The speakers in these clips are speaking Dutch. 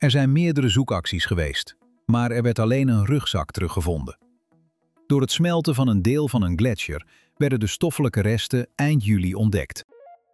Er zijn meerdere zoekacties geweest, maar er werd alleen een rugzak teruggevonden. Door het smelten van een deel van een gletsjer werden de stoffelijke resten eind juli ontdekt.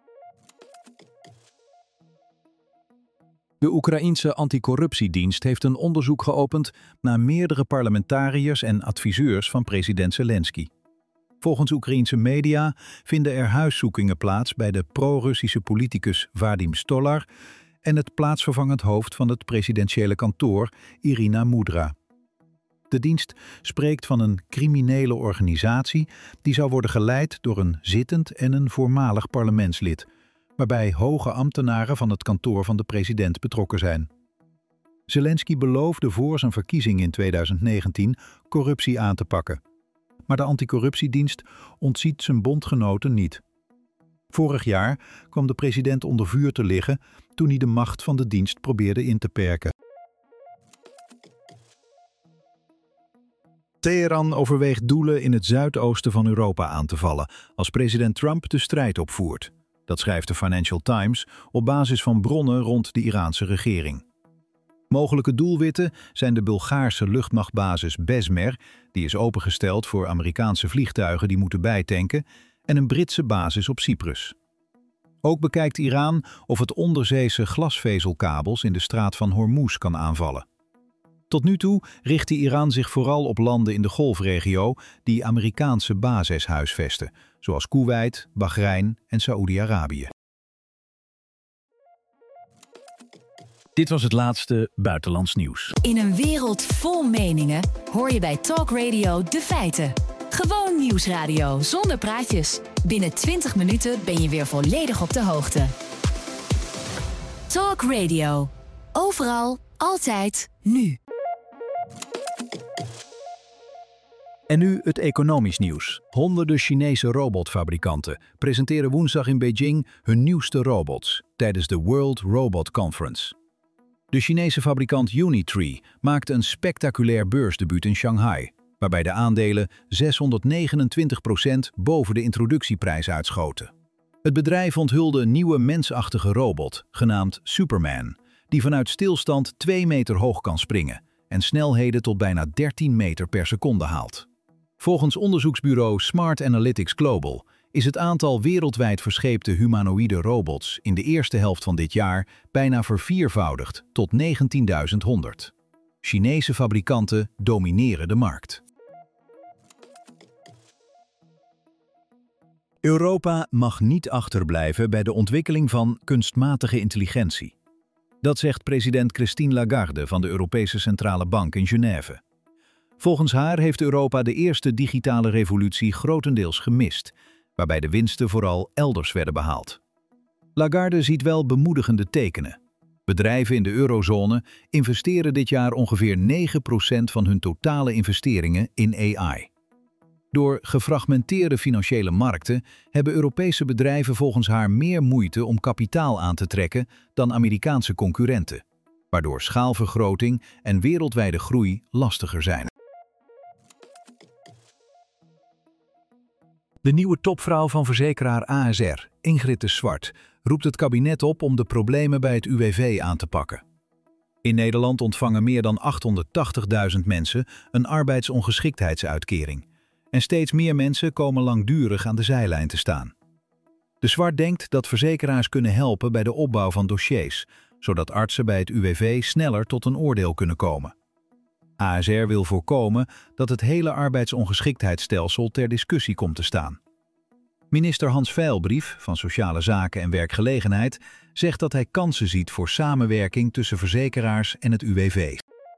De Oekraïense anticorruptiedienst heeft een onderzoek geopend naar meerdere parlementariërs en adviseurs van president Zelensky. Volgens Oekraïense media vinden er huiszoekingen plaats bij de pro-Russische politicus Vadim Stolar en het plaatsvervangend hoofd van het presidentiële kantoor, Irina Mudra. De dienst spreekt van een criminele organisatie die zou worden geleid door een zittend en een voormalig parlementslid, waarbij hoge ambtenaren van het kantoor van de president betrokken zijn. Zelensky beloofde voor zijn verkiezing in 2019 corruptie aan te pakken. Maar de anticorruptiedienst ontziet zijn bondgenoten niet. Vorig jaar kwam de president onder vuur te liggen toen hij de macht van de dienst probeerde in te perken. Teheran overweegt doelen in het zuidoosten van Europa aan te vallen als president Trump de strijd opvoert. Dat schrijft de Financial Times op basis van bronnen rond de Iraanse regering. Mogelijke doelwitten zijn de Bulgaarse luchtmachtbasis Besmer, die is opengesteld voor Amerikaanse vliegtuigen die moeten bijtanken, en een Britse basis op Cyprus. Ook bekijkt Iran of het onderzeese glasvezelkabels in de straat van Hormuz kan aanvallen. Tot nu toe richtte Iran zich vooral op landen in de Golfregio die Amerikaanse bases huisvesten, zoals Koeweit, Bahrein en Saoedi-Arabië. Dit was het laatste buitenlands nieuws. In een wereld vol meningen hoor je bij Talk Radio de feiten. Gewoon nieuwsradio zonder praatjes. Binnen 20 minuten ben je weer volledig op de hoogte. Talk Radio. Overal, altijd, nu. En nu het economisch nieuws. Honderden Chinese robotfabrikanten presenteren woensdag in Beijing hun nieuwste robots tijdens de World Robot Conference. De Chinese fabrikant Unitree maakte een spectaculair beursdebuut in Shanghai, waarbij de aandelen 629% boven de introductieprijs uitschoten. Het bedrijf onthulde een nieuwe mensachtige robot, genaamd Superman, die vanuit stilstand 2 meter hoog kan springen en snelheden tot bijna 13 meter per seconde haalt. Volgens onderzoeksbureau Smart Analytics Global is het aantal wereldwijd verscheepte humanoïde robots in de eerste helft van dit jaar bijna verviervoudigd tot 19.100. Chinese fabrikanten domineren de markt. Europa mag niet achterblijven bij de ontwikkeling van kunstmatige intelligentie. Dat zegt president Christine Lagarde van de Europese Centrale Bank in Genève. Volgens haar heeft Europa de eerste digitale revolutie grotendeels gemist, waarbij de winsten vooral elders werden behaald. Lagarde ziet wel bemoedigende tekenen. Bedrijven in de eurozone investeren dit jaar ongeveer 9% van hun totale investeringen in AI. Door gefragmenteerde financiële markten hebben Europese bedrijven volgens haar meer moeite om kapitaal aan te trekken dan Amerikaanse concurrenten, waardoor schaalvergroting en wereldwijde groei lastiger zijn. De nieuwe topvrouw van verzekeraar ASR, Ingrid de Swart, roept het kabinet op om de problemen bij het UWV aan te pakken. In Nederland ontvangen meer dan 880.000 mensen een arbeidsongeschiktheidsuitkering. En steeds meer mensen komen langdurig aan de zijlijn te staan. De Swart denkt dat verzekeraars kunnen helpen bij de opbouw van dossiers, zodat artsen bij het UWV sneller tot een oordeel kunnen komen. ASR wil voorkomen dat het hele arbeidsongeschiktheidsstelsel ter discussie komt te staan. Minister Hans Veilbrief van Sociale Zaken en Werkgelegenheid zegt dat hij kansen ziet voor samenwerking tussen verzekeraars en het UWV.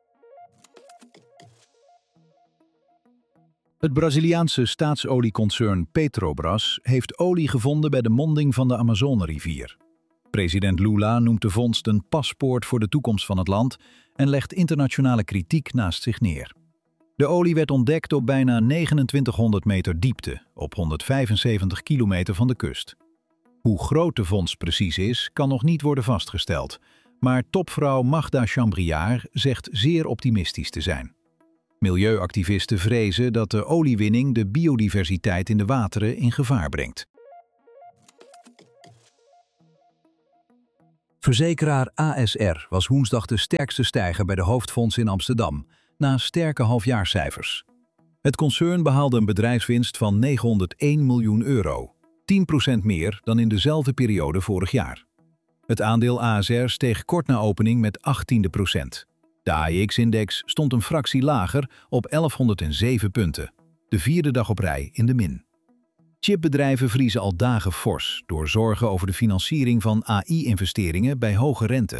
Het Braziliaanse staatsolieconcern Petrobras heeft olie gevonden bij de monding van de Amazonerivier. President Lula noemt de vondst een paspoort voor de toekomst van het land en legt internationale kritiek naast zich neer. De olie werd ontdekt op bijna 2900 meter diepte, op 175 kilometer van de kust. Hoe groot de vondst precies is, kan nog niet worden vastgesteld, maar topvrouw Magda Chambriard zegt zeer optimistisch te zijn. Milieuactivisten vrezen dat de oliewinning de biodiversiteit in de wateren in gevaar brengt. Verzekeraar ASR was woensdag de sterkste stijger bij de hoofdfonds in Amsterdam, na sterke halfjaarscijfers. Het concern behaalde een bedrijfswinst van €901 miljoen, 10% meer dan in dezelfde periode vorig jaar. Het aandeel ASR steeg kort na opening met 18%. De AEX-index stond een fractie lager op 1107 punten, de vierde dag op rij in de min. Chipbedrijven vriezen al dagen fors door zorgen over de financiering van AI-investeringen bij hoge rente.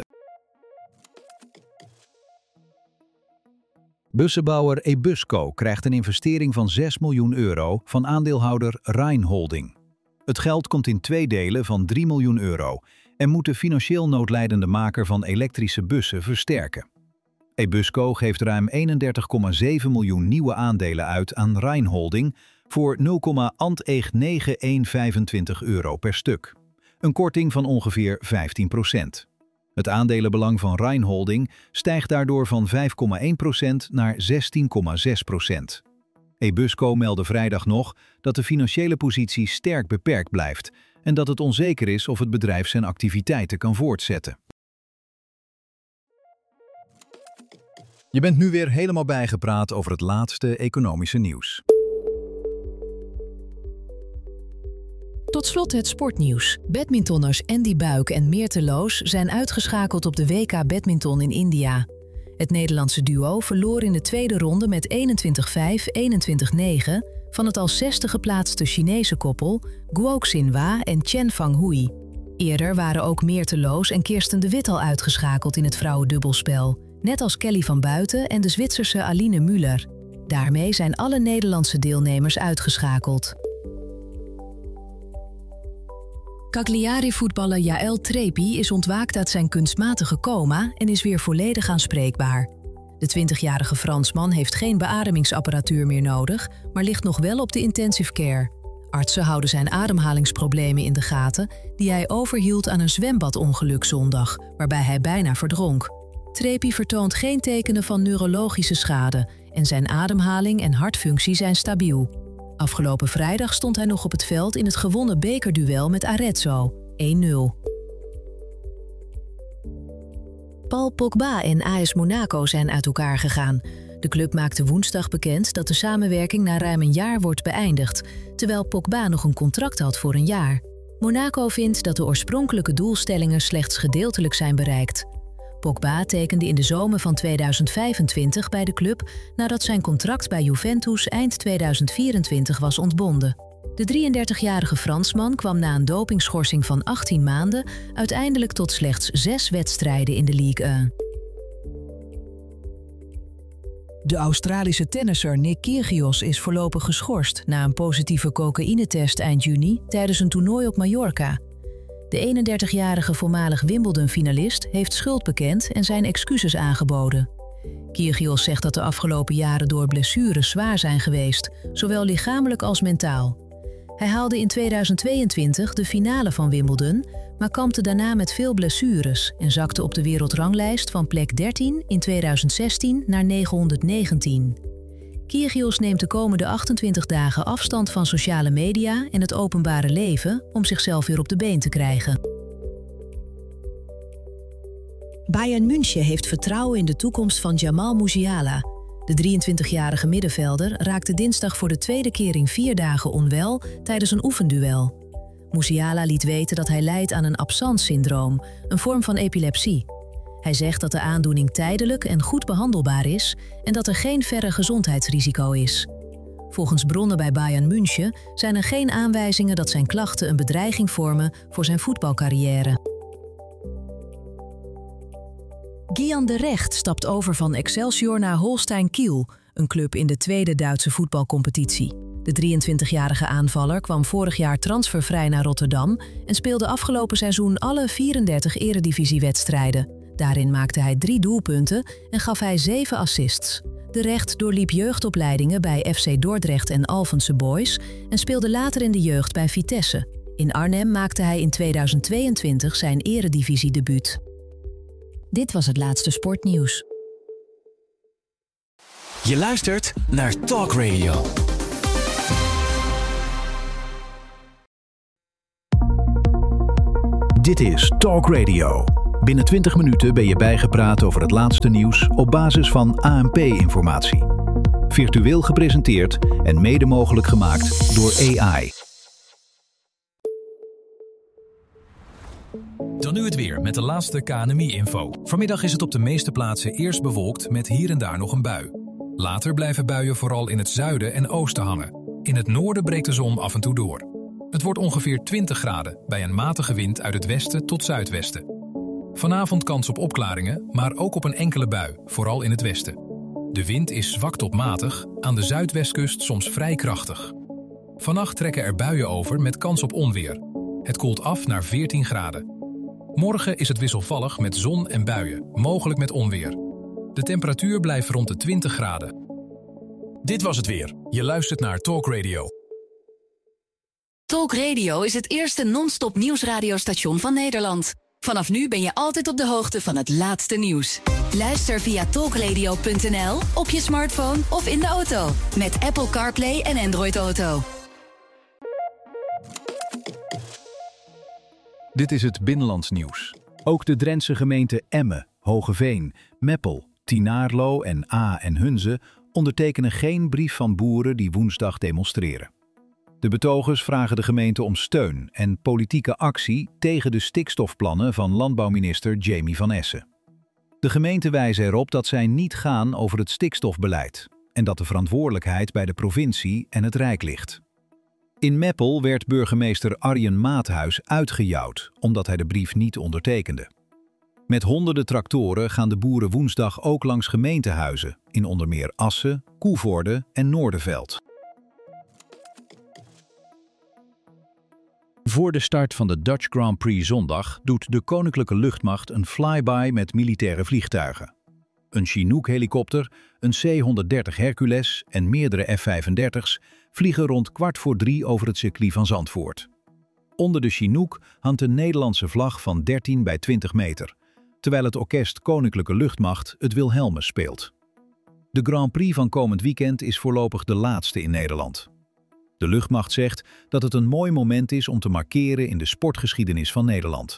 Bussenbouwer Ebusco krijgt een investering van €6 miljoen van aandeelhouder Rhijn Holding. Het geld komt in twee delen van €3 miljoen en moet de financieel noodlijdende maker van elektrische bussen versterken. Ebusco geeft ruim 31,7 miljoen nieuwe aandelen uit aan Rhijn Holding voor €0,99125 per stuk. Een korting van ongeveer 15%. Het aandelenbelang van Rhijn Holding stijgt daardoor van 5,1% naar 16,6%. Ebusco meldde vrijdag nog dat de financiële positie sterk beperkt blijft en dat het onzeker is of het bedrijf zijn activiteiten kan voortzetten. Je bent nu weer helemaal bijgepraat over het laatste economische nieuws. Tot slot het sportnieuws. Badmintonners Andy Buik en Meerte Loos zijn uitgeschakeld op de WK Badminton in India. Het Nederlandse duo verloor in de tweede ronde met 21-5, 21-9 van het als 6e geplaatste Chinese koppel Guo Xinhua en Chen Fanghui. Eerder waren ook Meerte Loos en Kirsten de Wit al uitgeschakeld in het vrouwendubbelspel, net als Kelly van Buiten en de Zwitserse Aline Müller. Daarmee zijn alle Nederlandse deelnemers uitgeschakeld. Cagliari-voetballer Jaël Trepi is ontwaakt uit zijn kunstmatige coma en is weer volledig aanspreekbaar. De 20-jarige Fransman heeft geen beademingsapparatuur meer nodig, maar ligt nog wel op de intensive care. Artsen houden zijn ademhalingsproblemen in de gaten, die hij overhield aan een zwembadongeluk zondag, waarbij hij bijna verdronk. Trepi vertoont geen tekenen van neurologische schade en zijn ademhaling en hartfunctie zijn stabiel. Afgelopen vrijdag stond hij nog op het veld in het gewonnen bekerduel met Arezzo, 1-0. Paul Pogba en AS Monaco zijn uit elkaar gegaan. De club maakte woensdag bekend dat de samenwerking na ruim een jaar wordt beëindigd, terwijl Pogba nog een contract had voor een jaar. Monaco vindt dat de oorspronkelijke doelstellingen slechts gedeeltelijk zijn bereikt. Pogba tekende in de zomer van 2025 bij de club nadat zijn contract bij Juventus eind 2024 was ontbonden. De 33-jarige Fransman kwam na een dopingschorsing van 18 maanden uiteindelijk tot slechts 6 wedstrijden in de Ligue 1. De Australische tennisser Nick Kyrgios is voorlopig geschorst na een positieve cocaïnetest eind juni tijdens een toernooi op Mallorca. De 31-jarige voormalig Wimbledon-finalist heeft schuld bekend en zijn excuses aangeboden. Kyrgios zegt dat de afgelopen jaren door blessures zwaar zijn geweest, zowel lichamelijk als mentaal. Hij haalde in 2022 de finale van Wimbledon, maar kampte daarna met veel blessures en zakte op de wereldranglijst van plek 13 in 2016 naar 919. Kyrgios neemt de komende 28 dagen afstand van sociale media en het openbare leven om zichzelf weer op de been te krijgen. Bayern München heeft vertrouwen in de toekomst van Jamal Musiala. De 23-jarige middenvelder raakte dinsdag voor de tweede keer in 4 dagen onwel tijdens een oefenduel. Musiala liet weten dat hij lijdt aan een absence-syndroom, een vorm van epilepsie. Hij zegt dat de aandoening tijdelijk en goed behandelbaar is en dat er geen verre gezondheidsrisico is. Volgens bronnen bij Bayern München zijn er geen aanwijzingen dat zijn klachten een bedreiging vormen voor zijn voetbalcarrière. Gian de Recht stapt over van Excelsior naar Holstein Kiel, een club in de tweede Duitse voetbalcompetitie. De 23-jarige aanvaller kwam vorig jaar transfervrij naar Rotterdam en speelde afgelopen seizoen alle 34 eredivisiewedstrijden. Daarin maakte hij 3 doelpunten en gaf hij 7 assists. De Recht doorliep jeugdopleidingen bij FC Dordrecht en Alphense Boys en speelde later in de jeugd bij Vitesse. In Arnhem maakte hij in 2022 zijn eredivisiedebuut. Dit was het laatste sportnieuws. Je luistert naar Talk Radio. Dit is Talk Radio. Binnen 20 minuten ben je bijgepraat over het laatste nieuws op basis van ANP-informatie. Virtueel gepresenteerd en mede mogelijk gemaakt door AI. Dan nu het weer met de laatste KNMI-info. Vanmiddag is het op de meeste plaatsen eerst bewolkt met hier en daar nog een bui. Later blijven buien vooral in het zuiden en oosten hangen. In het noorden breekt de zon af en toe door. Het wordt ongeveer 20 graden bij een matige wind uit het westen tot zuidwesten. Vanavond kans op opklaringen, maar ook op een enkele bui, vooral in het westen. De wind is zwak tot matig, aan de zuidwestkust soms vrij krachtig. Vannacht trekken er buien over met kans op onweer. Het koelt af naar 14 graden. Morgen is het wisselvallig met zon en buien, mogelijk met onweer. De temperatuur blijft rond de 20 graden. Dit was het weer. Je luistert naar Talk Radio. Talk Radio is het eerste non-stop nieuwsradiostation van Nederland. Vanaf nu ben je altijd op de hoogte van het laatste nieuws. Luister via talkradio.nl, op je smartphone of in de auto. Met Apple CarPlay en Android Auto. Dit is het Binnenlands nieuws. Ook de Drentse gemeenten Emmen, Hogeveen, Meppel, Tienaarlo en Aa en Hunze ondertekenen geen brief van boeren die woensdag demonstreren. De betogers vragen de gemeente om steun en politieke actie tegen de stikstofplannen van landbouwminister Jamie van Essen. De gemeenten wijzen erop dat zij niet gaan over het stikstofbeleid en dat de verantwoordelijkheid bij de provincie en het Rijk ligt. In Meppel werd burgemeester Arjen Maathuis uitgejouwd omdat hij de brief niet ondertekende. Met honderden tractoren gaan de boeren woensdag ook langs gemeentehuizen in onder meer Assen, Koevoorde en Noorderveld. Voor de start van de Dutch Grand Prix zondag doet de Koninklijke Luchtmacht een flyby met militaire vliegtuigen. Een Chinook-helikopter, een C-130 Hercules en meerdere F-35's vliegen rond 2:15 over het circuit van Zandvoort. Onder de Chinook hangt een Nederlandse vlag van 13 bij 20 meter, terwijl het orkest Koninklijke Luchtmacht het Wilhelmus speelt. De Grand Prix van komend weekend is voorlopig de laatste in Nederland. De luchtmacht zegt dat het een mooi moment is om te markeren in de sportgeschiedenis van Nederland.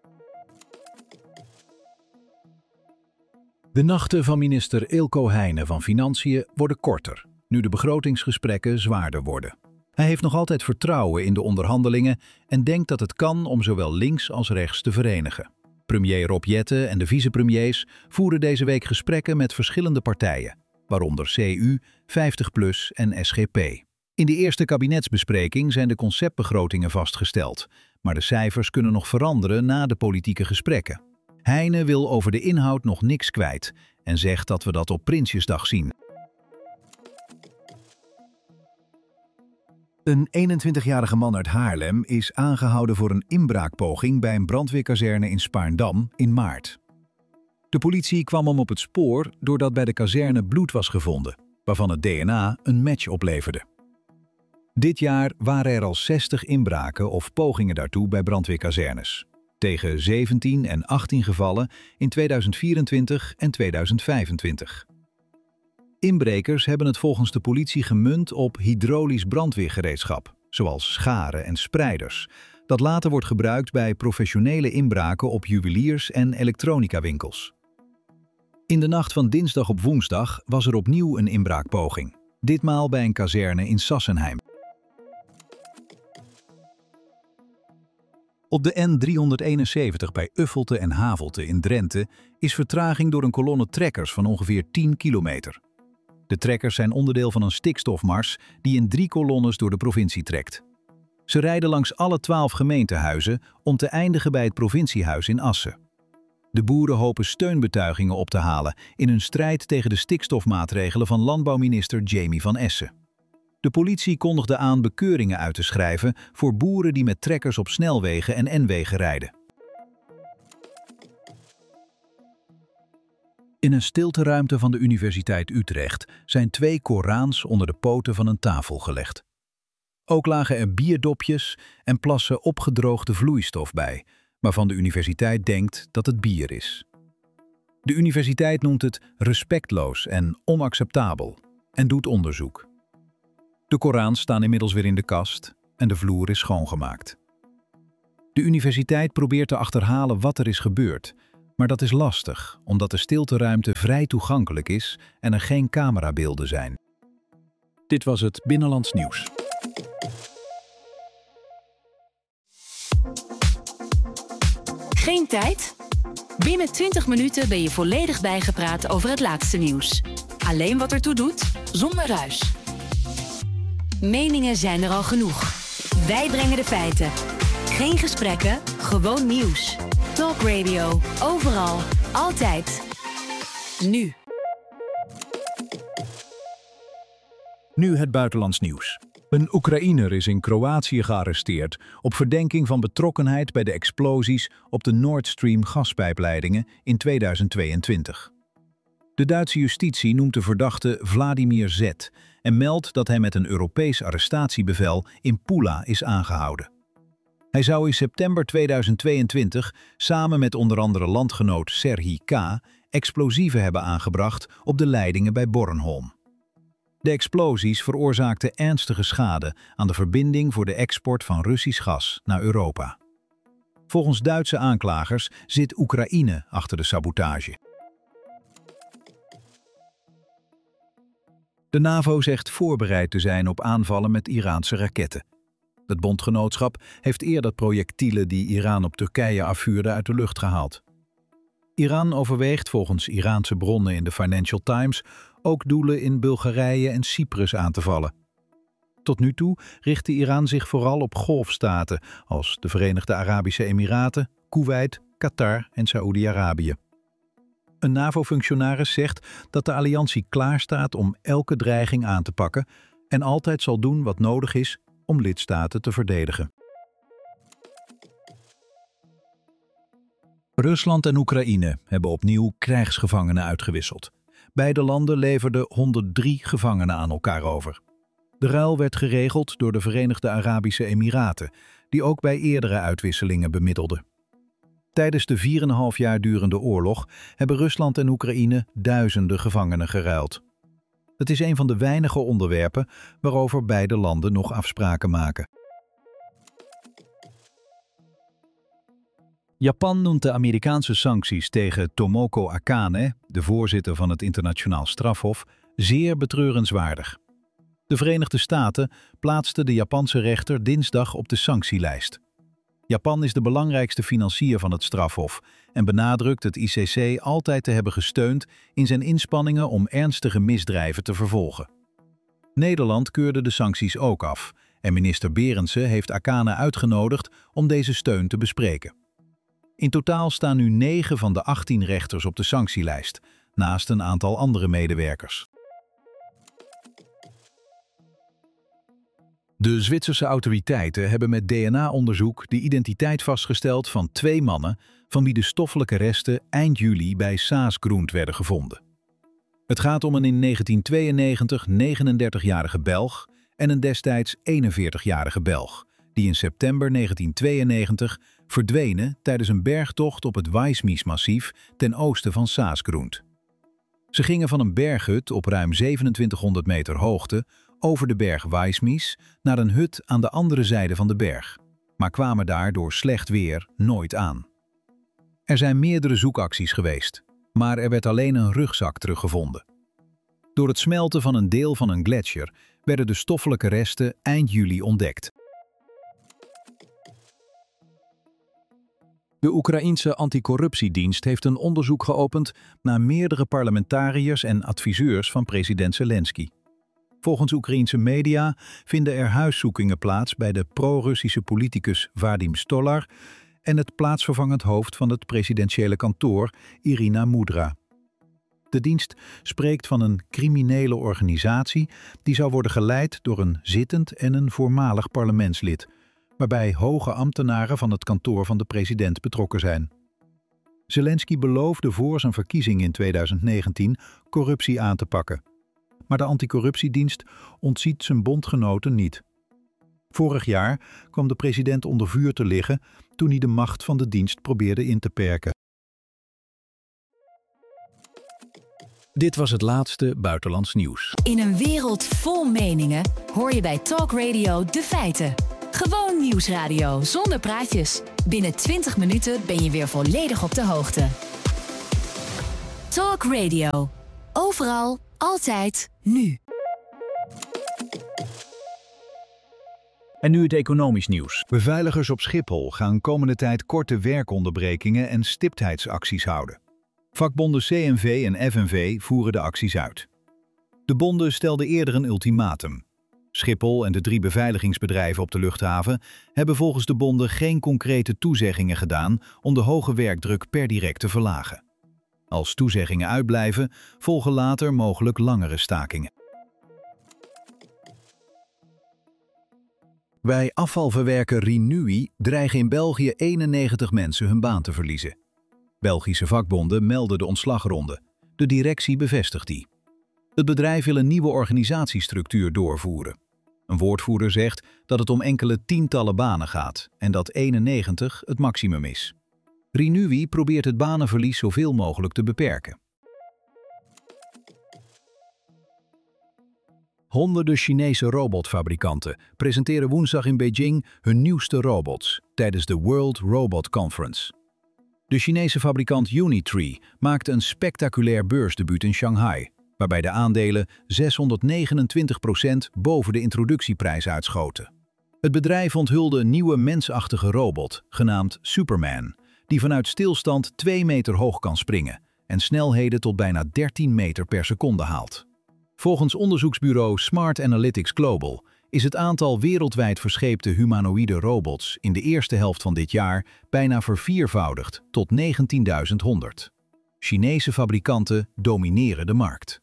De nachten van minister Eelco Heijnen van Financiën worden korter, nu de begrotingsgesprekken zwaarder worden. Hij heeft nog altijd vertrouwen in de onderhandelingen en denkt dat het kan om zowel links als rechts te verenigen. Premier Rob Jetten en de vicepremiers voeren deze week gesprekken met verschillende partijen, waaronder CU, 50PLUS en SGP. In de eerste kabinetsbespreking zijn de conceptbegrotingen vastgesteld, maar de cijfers kunnen nog veranderen na de politieke gesprekken. Heijnen wil over de inhoud nog niks kwijt en zegt dat we dat op Prinsjesdag zien. Een 21-jarige man uit Haarlem is aangehouden voor een inbraakpoging bij een brandweerkazerne in Spaarndam in maart. De politie kwam hem op het spoor doordat bij de kazerne bloed was gevonden, waarvan het DNA een match opleverde. Dit jaar waren er al 60 inbraken of pogingen daartoe bij brandweerkazernes, tegen 17 en 18 gevallen in 2024 en 2025. Inbrekers hebben het volgens de politie gemunt op hydraulisch brandweergereedschap, zoals scharen en spreiders, dat later wordt gebruikt bij professionele inbraken op juweliers- en elektronicawinkels. In de nacht van dinsdag op woensdag was er opnieuw een inbraakpoging, ditmaal bij een kazerne in Sassenheim. Op de N371 bij Uffelte en Havelte in Drenthe is vertraging door een kolonne trekkers van ongeveer 10 kilometer. De trekkers zijn onderdeel van een stikstofmars die in 3 kolonnes door de provincie trekt. Ze rijden langs alle 12 gemeentehuizen om te eindigen bij het provinciehuis in Assen. De boeren hopen steunbetuigingen op te halen in hun strijd tegen de stikstofmaatregelen van landbouwminister Jamie van Essen. De politie kondigde aan bekeuringen uit te schrijven voor boeren die met trekkers op snelwegen en N-wegen rijden. In een stilteruimte van de Universiteit Utrecht zijn 2 Korans onder de poten van een tafel gelegd. Ook lagen er bierdopjes en plassen opgedroogde vloeistof bij, waarvan de universiteit denkt dat het bier is. De universiteit noemt het respectloos en onacceptabel en doet onderzoek. De Korans staan inmiddels weer in de kast en de vloer is schoongemaakt. De universiteit probeert te achterhalen wat er is gebeurd, Maar dat is lastig, omdat de stilteruimte vrij toegankelijk is en er geen camerabeelden zijn. Dit was het Binnenlands Nieuws. Geen tijd? Binnen 20 minuten ben je volledig bijgepraat over het laatste nieuws. Alleen wat ertoe doet, zonder ruis. Meningen zijn er al genoeg. Wij brengen de feiten. Geen gesprekken, gewoon nieuws. Talk Radio, overal, altijd. Nu. Nu het buitenlands nieuws. Een Oekraïner is in Kroatië gearresteerd op verdenking van betrokkenheid bij de explosies op de Nord Stream gaspijpleidingen in 2022. De Duitse justitie noemt de verdachte Vladimir Z. en meldt dat hij met een Europees arrestatiebevel in Pula is aangehouden. Hij zou in september 2022 samen met onder andere landgenoot Serhij K. explosieven hebben aangebracht op de leidingen bij Bornholm. De explosies veroorzaakten ernstige schade aan de verbinding voor de export van Russisch gas naar Europa. Volgens Duitse aanklagers zit Oekraïne achter de sabotage. De NAVO zegt voorbereid te zijn op aanvallen met Iraanse raketten. Het bondgenootschap heeft eerder projectielen die Iran op Turkije afvuurde uit de lucht gehaald. Iran overweegt volgens Iraanse bronnen in de Financial Times ook doelen in Bulgarije en Cyprus aan te vallen. Tot nu toe richtte Iran zich vooral op golfstaten als de Verenigde Arabische Emiraten, Koeweit, Qatar en Saoedi-Arabië. Een NAVO-functionaris zegt dat de alliantie klaarstaat om elke dreiging aan te pakken en altijd zal doen wat nodig is om lidstaten te verdedigen. Rusland en Oekraïne hebben opnieuw krijgsgevangenen uitgewisseld. Beide landen leverden 103 gevangenen aan elkaar over. De ruil werd geregeld door de Verenigde Arabische Emiraten, die ook bij eerdere uitwisselingen bemiddelden. Tijdens de 4,5 jaar durende oorlog hebben Rusland en Oekraïne duizenden gevangenen geruild. Het is een van de weinige onderwerpen waarover beide landen nog afspraken maken. Japan noemt de Amerikaanse sancties tegen Tomoko Akane, de voorzitter van het Internationaal Strafhof, zeer betreurenswaardig. De Verenigde Staten plaatsten de Japanse rechter dinsdag op de sanctielijst. Japan is de belangrijkste financier van het strafhof en benadrukt het ICC altijd te hebben gesteund in zijn inspanningen om ernstige misdrijven te vervolgen. Nederland keurde de sancties ook af en minister Berendsen heeft Akane uitgenodigd om deze steun te bespreken. In totaal staan nu 9 van de 18 rechters op de sanctielijst, naast een aantal andere medewerkers. De Zwitserse autoriteiten hebben met DNA-onderzoek de identiteit vastgesteld van 2 mannen van wie de stoffelijke resten eind juli bij Saas-Grund werden gevonden. Het gaat om een in 1992 39-jarige Belg en een destijds 41-jarige Belg, die in september 1992 verdwenen tijdens een bergtocht op het Weissmies-massief ten oosten van Saas-Grund. Ze gingen van een berghut op ruim 2700 meter hoogte over de berg Weissmies naar een hut aan de andere zijde van de berg, maar kwamen daar door slecht weer nooit aan. Er zijn meerdere zoekacties geweest, maar er werd alleen een rugzak teruggevonden. Door het smelten van een deel van een gletsjer werden de stoffelijke resten eind juli ontdekt. De Oekraïense anticorruptiedienst heeft een onderzoek geopend naar meerdere parlementariërs en adviseurs van president Zelensky. Volgens Oekraïense media vinden er huiszoekingen plaats bij de pro-Russische politicus Vadim Stolar en het plaatsvervangend hoofd van het presidentiële kantoor, Irina Mudra. De dienst spreekt van een criminele organisatie die zou worden geleid door een zittend en een voormalig parlementslid, waarbij hoge ambtenaren van het kantoor van de president betrokken zijn. Zelensky beloofde voor zijn verkiezing in 2019 corruptie aan te pakken. Maar de anticorruptiedienst ontziet zijn bondgenoten niet. Vorig jaar kwam de president onder vuur te liggen toen hij de macht van de dienst probeerde in te perken. Dit was het laatste buitenlands nieuws. In een wereld vol meningen hoor je bij Talk Radio de feiten. Gewoon nieuwsradio zonder praatjes. Binnen 20 minuten ben je weer volledig op de hoogte. Talk Radio. Overal, altijd, nu. En nu het economisch nieuws. Beveiligers op Schiphol gaan komende tijd korte werkonderbrekingen en stiptheidsacties houden. Vakbonden CNV en FNV voeren de acties uit. De bonden stelden eerder een ultimatum. Schiphol en de 3 beveiligingsbedrijven op de luchthaven hebben volgens de bonden geen concrete toezeggingen gedaan om de hoge werkdruk per direct te verlagen. Als toezeggingen uitblijven, volgen later mogelijk langere stakingen. Bij afvalverwerker Renewi dreigen in België 91 mensen hun baan te verliezen. Belgische vakbonden melden de ontslagronde. De directie bevestigt die. Het bedrijf wil een nieuwe organisatiestructuur doorvoeren. Een woordvoerder zegt dat het om enkele tientallen banen gaat en dat 91 het maximum is. Renewi probeert het banenverlies zoveel mogelijk te beperken. Honderden Chinese robotfabrikanten presenteren woensdag in Beijing hun nieuwste robots tijdens de World Robot Conference. De Chinese fabrikant Unitree maakte een spectaculair beursdebuut in Shanghai, waarbij de aandelen 629% boven de introductieprijs uitschoten. Het bedrijf onthulde een nieuwe mensachtige robot, genaamd Superman, die vanuit stilstand 2 meter hoog kan springen en snelheden tot bijna 13 meter per seconde haalt. Volgens onderzoeksbureau Smart Analytics Global is het aantal wereldwijd verscheepte humanoïde robots in de eerste helft van dit jaar bijna verviervoudigd tot 19.100. Chinese fabrikanten domineren de markt.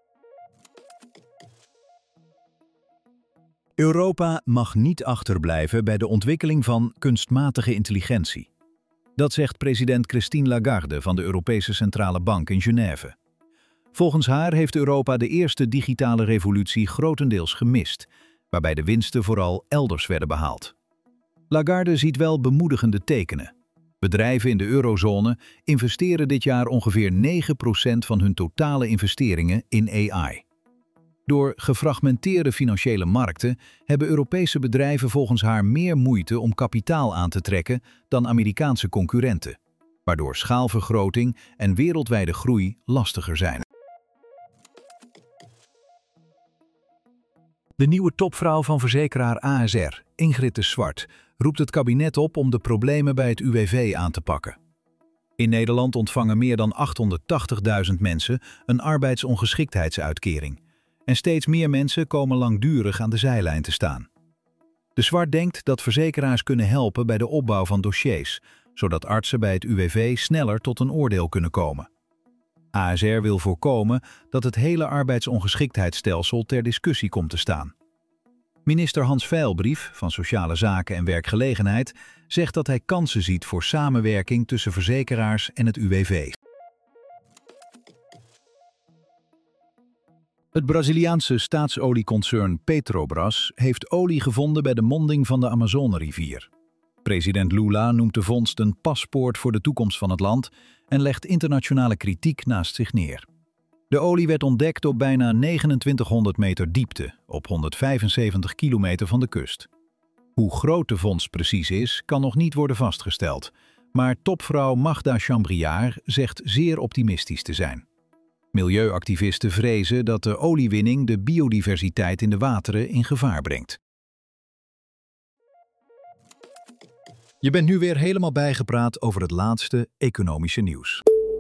Europa mag niet achterblijven bij de ontwikkeling van kunstmatige intelligentie. Dat zegt president Christine Lagarde van de Europese Centrale Bank in Genève. Volgens haar heeft Europa de eerste digitale revolutie grotendeels gemist, waarbij de winsten vooral elders werden behaald. Lagarde ziet wel bemoedigende tekenen. Bedrijven in de eurozone investeren dit jaar ongeveer 9% van hun totale investeringen in AI. Door gefragmenteerde financiële markten hebben Europese bedrijven volgens haar meer moeite om kapitaal aan te trekken dan Amerikaanse concurrenten, waardoor schaalvergroting en wereldwijde groei lastiger zijn. De nieuwe topvrouw van verzekeraar ASR, Ingrid de Swart, roept het kabinet op om de problemen bij het UWV aan te pakken. In Nederland ontvangen meer dan 880.000 mensen een arbeidsongeschiktheidsuitkering. En steeds meer mensen komen langdurig aan de zijlijn te staan. De Swart denkt dat verzekeraars kunnen helpen bij de opbouw van dossiers, zodat artsen bij het UWV sneller tot een oordeel kunnen komen. ASR wil voorkomen dat het hele arbeidsongeschiktheidsstelsel ter discussie komt te staan. Minister Hans Veilbrief van Sociale Zaken en Werkgelegenheid zegt dat hij kansen ziet voor samenwerking tussen verzekeraars en het UWV. Het Braziliaanse staatsolieconcern Petrobras heeft olie gevonden bij de monding van de Amazonerivier. President Lula noemt de vondst een paspoort voor de toekomst van het land en legt internationale kritiek naast zich neer. De olie werd ontdekt op bijna 2900 meter diepte, op 175 kilometer van de kust. Hoe groot de vondst precies is, kan nog niet worden vastgesteld, maar topvrouw Magda Chambriard zegt zeer optimistisch te zijn. Milieuactivisten vrezen dat de oliewinning de biodiversiteit in de wateren in gevaar brengt. Je bent nu weer helemaal bijgepraat over het laatste economische nieuws.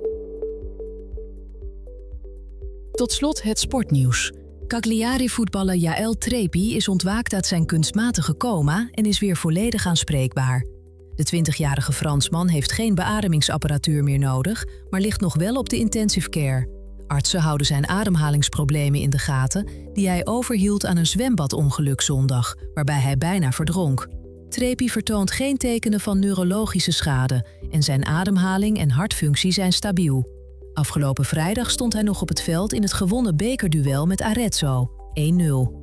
Tot slot het sportnieuws. Cagliari-voetballer Jaël Trepi is ontwaakt uit zijn kunstmatige coma en is weer volledig aanspreekbaar. De 20-jarige Fransman heeft geen beademingsapparatuur meer nodig, maar ligt nog wel op de intensive care. Artsen houden zijn ademhalingsproblemen in de gaten, die hij overhield aan een zwembadongeluk zondag, waarbij hij bijna verdronk. Trepi vertoont geen tekenen van neurologische schade en zijn ademhaling en hartfunctie zijn stabiel. Afgelopen vrijdag stond hij nog op het veld in het gewonnen bekerduel met Arezzo, 1-0.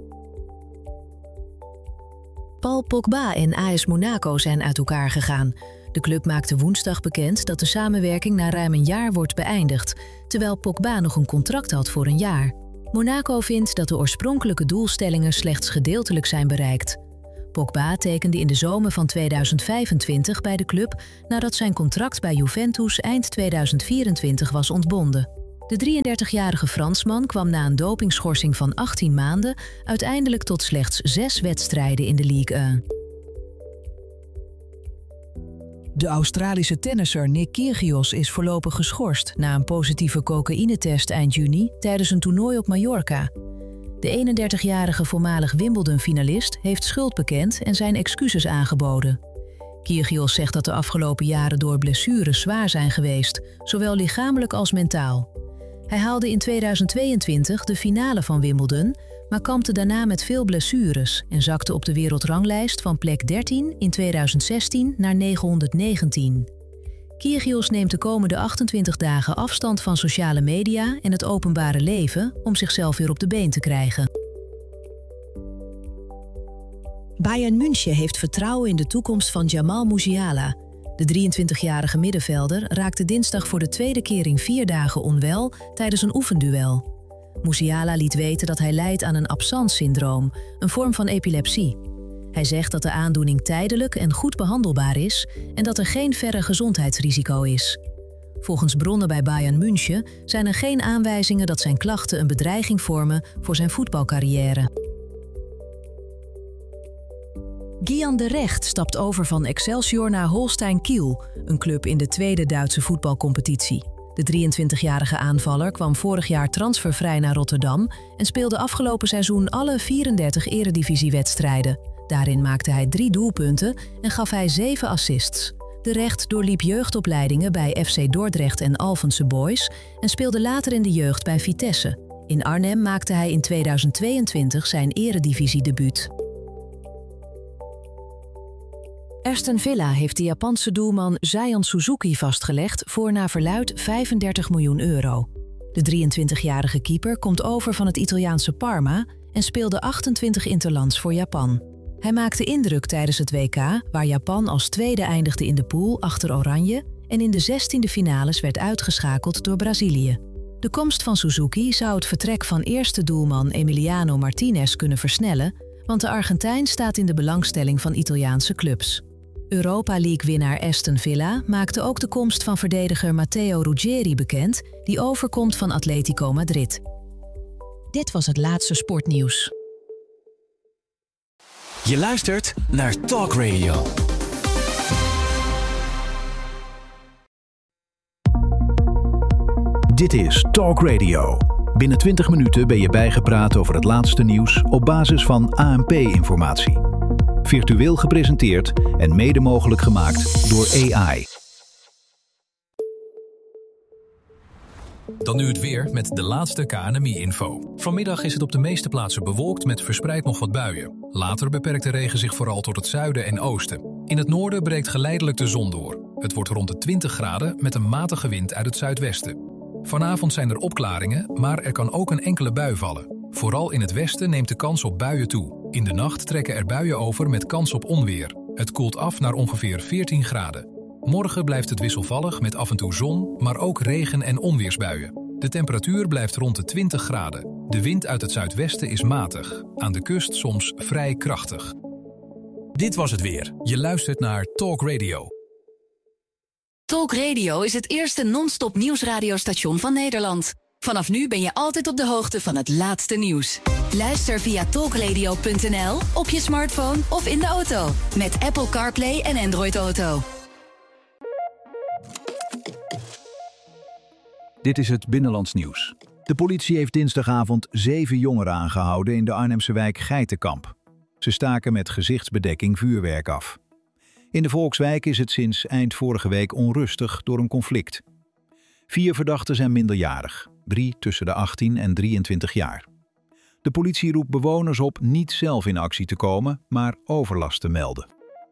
Paul Pogba en AS Monaco zijn uit elkaar gegaan. De club maakte woensdag bekend dat de samenwerking na ruim een jaar wordt beëindigd, terwijl Pogba nog een contract had voor een jaar. Monaco vindt dat de oorspronkelijke doelstellingen slechts gedeeltelijk zijn bereikt. Pogba tekende in de zomer van 2025 bij de club nadat zijn contract bij Juventus eind 2024 was ontbonden. De 33-jarige Fransman kwam na een dopingschorsing van 18 maanden uiteindelijk tot slechts 6 wedstrijden in de Ligue 1. De Australische tennisser Nick Kyrgios is voorlopig geschorst na een positieve cocaïnetest eind juni tijdens een toernooi op Mallorca. De 31-jarige voormalig Wimbledon-finalist heeft schuld bekend en zijn excuses aangeboden. Kyrgios zegt dat de afgelopen jaren door blessures zwaar zijn geweest, zowel lichamelijk als mentaal. Hij haalde in 2022 de finale van Wimbledon, maar kampte daarna met veel blessures en zakte op de wereldranglijst van plek 13 in 2016 naar 919. Kyrgios neemt de komende 28 dagen afstand van sociale media en het openbare leven om zichzelf weer op de been te krijgen. Bayern München heeft vertrouwen in de toekomst van Jamal Musiala. De 23-jarige middenvelder raakte dinsdag voor de tweede keer in 4 dagen onwel tijdens een oefenduel. Musiala liet weten dat hij lijdt aan een absence-syndroom, een vorm van epilepsie. Hij zegt dat de aandoening tijdelijk en goed behandelbaar is en dat er geen verre gezondheidsrisico is. Volgens bronnen bij Bayern München zijn er geen aanwijzingen dat zijn klachten een bedreiging vormen voor zijn voetbalcarrière. Gian de Recht stapt over van Excelsior naar Holstein Kiel, een club in de tweede Duitse voetbalcompetitie. De 23-jarige aanvaller kwam vorig jaar transfervrij naar Rotterdam en speelde afgelopen seizoen alle 34 eredivisiewedstrijden. Daarin maakte hij 3 doelpunten en gaf hij 7 assists. De Recht doorliep jeugdopleidingen bij FC Dordrecht en Alphense Boys en speelde later in de jeugd bij Vitesse. In Arnhem maakte hij in 2022 zijn eredivisiedebuut. Aston Villa heeft de Japanse doelman Zion Suzuki vastgelegd voor naar verluidt €35 miljoen. De 23-jarige keeper komt over van het Italiaanse Parma en speelde 28 interlands voor Japan. Hij maakte indruk tijdens het WK, waar Japan als tweede eindigde in de pool achter Oranje en in de 16e finales werd uitgeschakeld door Brazilië. De komst van Suzuki zou het vertrek van eerste doelman Emiliano Martinez kunnen versnellen, want de Argentijn staat in de belangstelling van Italiaanse clubs. Europa League-winnaar Aston Villa maakte ook de komst van verdediger Matteo Ruggeri bekend, die overkomt van Atletico Madrid. Dit was het laatste sportnieuws. Je luistert naar Talk Radio. Dit is Talk Radio. Binnen 20 minuten ben je bijgepraat over het laatste nieuws op basis van ANP-informatie. Virtueel gepresenteerd en mede mogelijk gemaakt door AI. Dan nu het weer met de laatste KNMI-info. Vanmiddag is het op de meeste plaatsen bewolkt met verspreid nog wat buien. Later beperkt de regen zich vooral tot het zuiden en oosten. In het noorden breekt geleidelijk de zon door. Het wordt rond de 20 graden met een matige wind uit het zuidwesten. Vanavond zijn er opklaringen, maar er kan ook een enkele bui vallen. Vooral in het westen neemt de kans op buien toe. In de nacht trekken er buien over met kans op onweer. Het koelt af naar ongeveer 14 graden. Morgen blijft het wisselvallig met af en toe zon, maar ook regen- en onweersbuien. De temperatuur blijft rond de 20 graden. De wind uit het zuidwesten is matig. Aan de kust soms vrij krachtig. Dit was het weer. Je luistert naar Talk Radio. Talk Radio is het eerste non-stop nieuwsradiostation van Nederland. Vanaf nu ben je altijd op de hoogte van het laatste nieuws. Luister via talkradio.nl, op je smartphone of in de auto. Met Apple CarPlay en Android Auto. Dit is het Binnenlands nieuws. De politie heeft dinsdagavond 7 jongeren aangehouden in de Arnhemse wijk Geitenkamp. Ze staken met gezichtsbedekking vuurwerk af. In de Volkswijk is het sinds eind vorige week onrustig door een conflict. 4 verdachten zijn minderjarig, 3 tussen de 18 en 23 jaar. De politie roept bewoners op niet zelf in actie te komen, maar overlast te melden.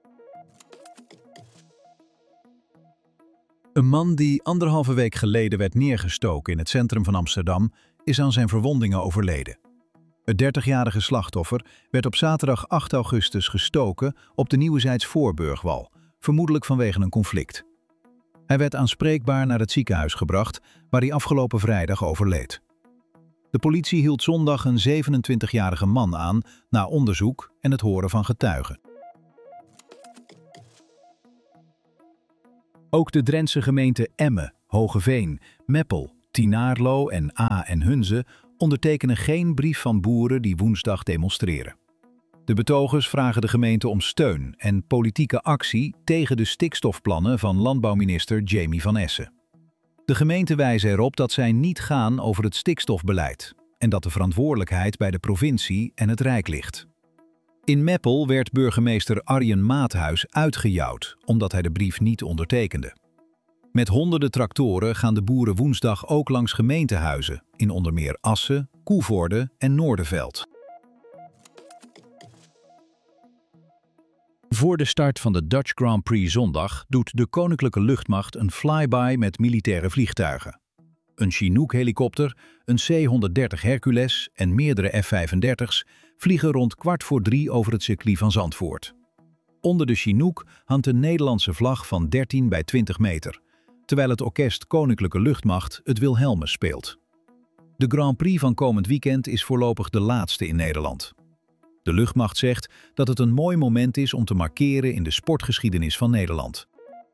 Een man die 1,5 week geleden werd neergestoken in het centrum van Amsterdam, is aan zijn verwondingen overleden. Het 30-jarige slachtoffer werd op zaterdag 8 augustus gestoken op de Nieuwezijds Voorburgwal, vermoedelijk vanwege een conflict. Hij werd aanspreekbaar naar het ziekenhuis gebracht, waar hij afgelopen vrijdag overleed. De politie hield zondag een 27-jarige man aan na onderzoek en het horen van getuigen. Ook de Drentse gemeenten Emmen, Hogeveen, Meppel, Tienaarlo en Aa en Hunze ondertekenen geen brief van boeren die woensdag demonstreren. De betogers vragen de gemeente om steun en politieke actie tegen de stikstofplannen van landbouwminister Jamie van Essen. De gemeenten wijzen erop dat zij niet gaan over het stikstofbeleid en dat de verantwoordelijkheid bij de provincie en het Rijk ligt. In Meppel werd burgemeester Arjen Maathuis uitgejouwd omdat hij de brief niet ondertekende. Met honderden tractoren gaan de boeren woensdag ook langs gemeentehuizen in onder meer Assen, Koevoorde en Noorderveld. Voor de start van de Dutch Grand Prix zondag doet de Koninklijke Luchtmacht een flyby met militaire vliegtuigen. Een Chinook-helikopter, een C-130 Hercules en meerdere F-35's vliegen rond 2:15 over het circuit van Zandvoort. Onder de Chinook hangt een Nederlandse vlag van 13 bij 20 meter, terwijl het orkest Koninklijke Luchtmacht het Wilhelmus speelt. De Grand Prix van komend weekend is voorlopig de laatste in Nederland. De luchtmacht zegt dat het een mooi moment is om te markeren in de sportgeschiedenis van Nederland.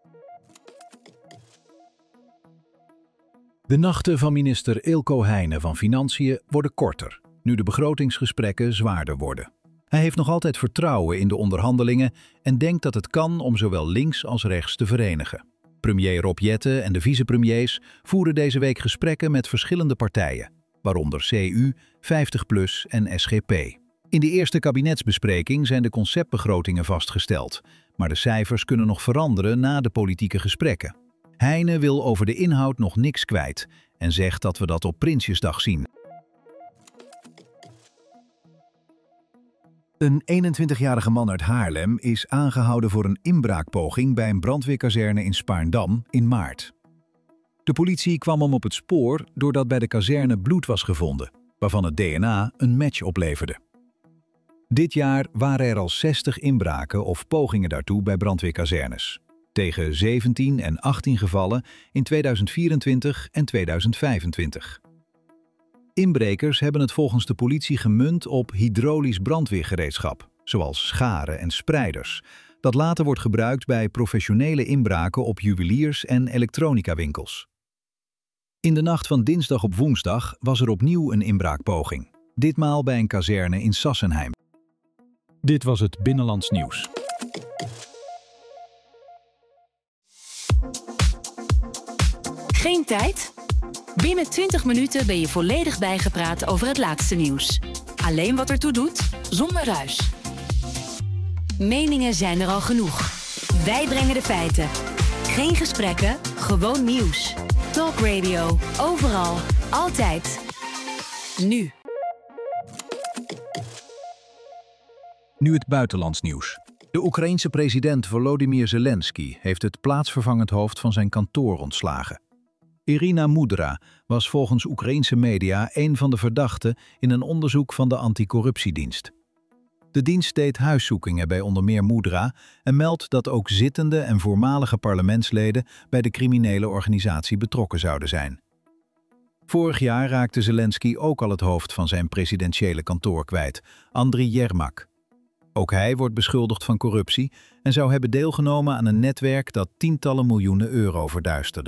De nachten van minister Eelco Heijnen van Financiën worden korter, nu de begrotingsgesprekken zwaarder worden. Hij heeft nog altijd vertrouwen in de onderhandelingen en denkt dat het kan om zowel links als rechts te verenigen. Premier Rob Jetten en de vicepremiers voeren deze week gesprekken met verschillende partijen, waaronder CU, 50PLUS en SGP. In de eerste kabinetsbespreking zijn de conceptbegrotingen vastgesteld, maar de cijfers kunnen nog veranderen na de politieke gesprekken. Heijnen wil over de inhoud nog niks kwijt en zegt dat we dat op Prinsjesdag zien. Een 21-jarige man uit Haarlem is aangehouden voor een inbraakpoging bij een brandweerkazerne in Spaarndam in maart. De politie kwam hem op het spoor doordat bij de kazerne bloed was gevonden, waarvan het DNA een match opleverde. Dit jaar waren er al 60 inbraken of pogingen daartoe bij brandweerkazernes, tegen 17 en 18 gevallen in 2024 en 2025. Inbrekers hebben het volgens de politie gemunt op hydraulisch brandweergereedschap, zoals scharen en spreiders, dat later wordt gebruikt bij professionele inbraken op juweliers- en elektronicawinkels. In de nacht van dinsdag op woensdag was er opnieuw een inbraakpoging, ditmaal bij een kazerne in Sassenheim. Dit was het Binnenlands Nieuws. Geen tijd? Binnen 20 minuten ben je volledig bijgepraat over het laatste nieuws. Alleen wat ertoe doet, zonder ruis. Meningen zijn er al genoeg. Wij brengen de feiten. Geen gesprekken, gewoon nieuws. Talk Radio, overal, altijd. Nu. Nu het buitenlands nieuws. De Oekraïense president Volodymyr Zelensky heeft het plaatsvervangend hoofd van zijn kantoor ontslagen. Irina Mudra was volgens Oekraïense media een van de verdachten in een onderzoek van de anticorruptiedienst. De dienst deed huiszoekingen bij onder meer Mudra en meldt dat ook zittende en voormalige parlementsleden bij de criminele organisatie betrokken zouden zijn. Vorig jaar raakte Zelensky ook al het hoofd van zijn presidentiële kantoor kwijt, Andriy Yermak. Ook hij wordt beschuldigd van corruptie en zou hebben deelgenomen aan een netwerk dat tientallen miljoenen euro verduisterde.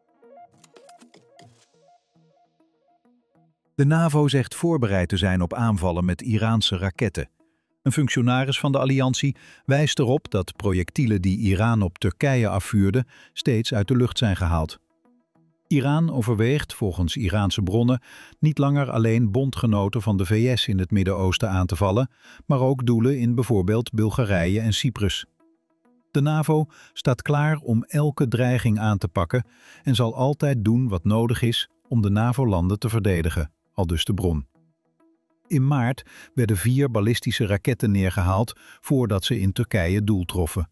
De NAVO zegt voorbereid te zijn op aanvallen met Iraanse raketten. Een functionaris van de alliantie wijst erop dat projectielen die Iran op Turkije afvuurde steeds uit de lucht zijn gehaald. Iran overweegt, volgens Iraanse bronnen, niet langer alleen bondgenoten van de VS in het Midden-Oosten aan te vallen, maar ook doelen in bijvoorbeeld Bulgarije en Cyprus. De NAVO staat klaar om elke dreiging aan te pakken en zal altijd doen wat nodig is om de NAVO-landen te verdedigen, aldus de bron. In maart werden 4 ballistische raketten neergehaald voordat ze in Turkije doel troffen.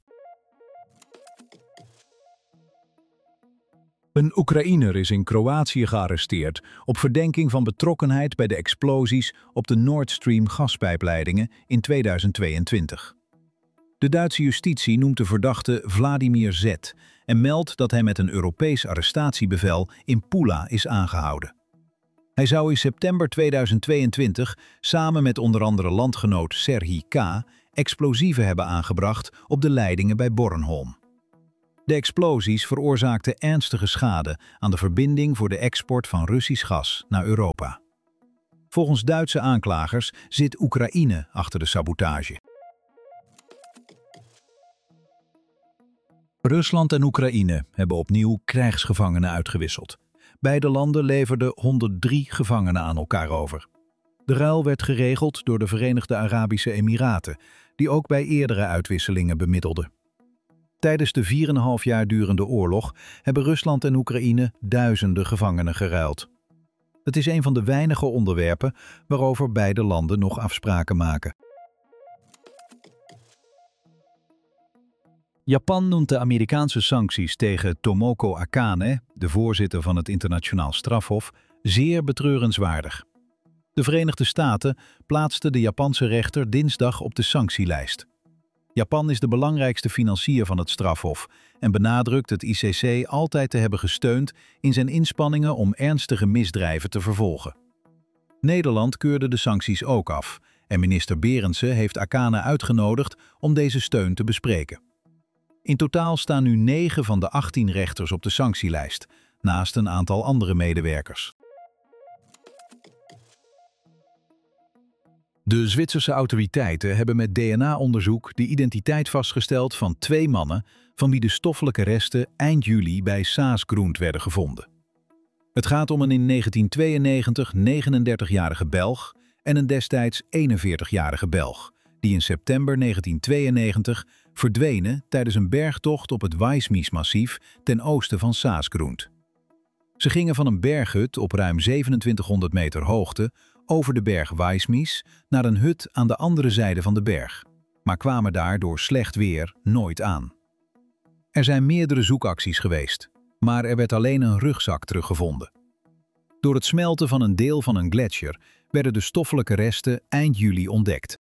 Een Oekraïner is in Kroatië gearresteerd op verdenking van betrokkenheid bij de explosies op de Nord Stream gaspijpleidingen in 2022. De Duitse justitie noemt de verdachte Vladimir Z. en meldt dat hij met een Europees arrestatiebevel in Pula is aangehouden. Hij zou in september 2022 samen met onder andere landgenoot Serhij K. explosieven hebben aangebracht op de leidingen bij Bornholm. De explosies veroorzaakten ernstige schade aan de verbinding voor de export van Russisch gas naar Europa. Volgens Duitse aanklagers zit Oekraïne achter de sabotage. Rusland en Oekraïne hebben opnieuw krijgsgevangenen uitgewisseld. Beide landen leverden 103 gevangenen aan elkaar over. De ruil werd geregeld door de Verenigde Arabische Emiraten, die ook bij eerdere uitwisselingen bemiddelden. Tijdens de 4,5 jaar durende oorlog hebben Rusland en Oekraïne duizenden gevangenen geruild. Het is een van de weinige onderwerpen waarover beide landen nog afspraken maken. Japan noemt de Amerikaanse sancties tegen Tomoko Akane, de voorzitter van het Internationaal Strafhof, zeer betreurenswaardig. De Verenigde Staten plaatsten de Japanse rechter dinsdag op de sanctielijst. Japan is de belangrijkste financier van het strafhof en benadrukt het ICC altijd te hebben gesteund in zijn inspanningen om ernstige misdrijven te vervolgen. Nederland keurde de sancties ook af en minister Berendsen heeft Akane uitgenodigd om deze steun te bespreken. In totaal staan nu 9 van de 18 rechters op de sanctielijst, naast een aantal andere medewerkers. De Zwitserse autoriteiten hebben met DNA-onderzoek de identiteit vastgesteld van 2 mannen van wie de stoffelijke resten eind juli bij Saas-Grund werden gevonden. Het gaat om een in 1992 39-jarige Belg en een destijds 41-jarige Belg, die in september 1992 verdwenen tijdens een bergtocht op het Wijsmies-massief ten oosten van Saas-Grund. Ze gingen van een berghut op ruim 2700 meter hoogte over de berg Wijsmies naar een hut aan de andere zijde van de berg, maar kwamen daar door slecht weer nooit aan. Er zijn meerdere zoekacties geweest, maar er werd alleen een rugzak teruggevonden. Door het smelten van een deel van een gletsjer werden de stoffelijke resten eind juli ontdekt.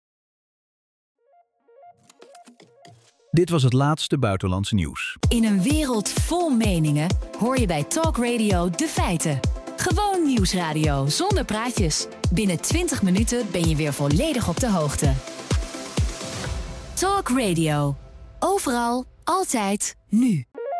Dit was het laatste buitenlandse nieuws. In een wereld vol meningen hoor je bij Talk Radio de feiten. Gewoon nieuwsradio zonder praatjes. Binnen 20 minuten ben je weer volledig op de hoogte. Talk Radio. Overal, altijd, nu.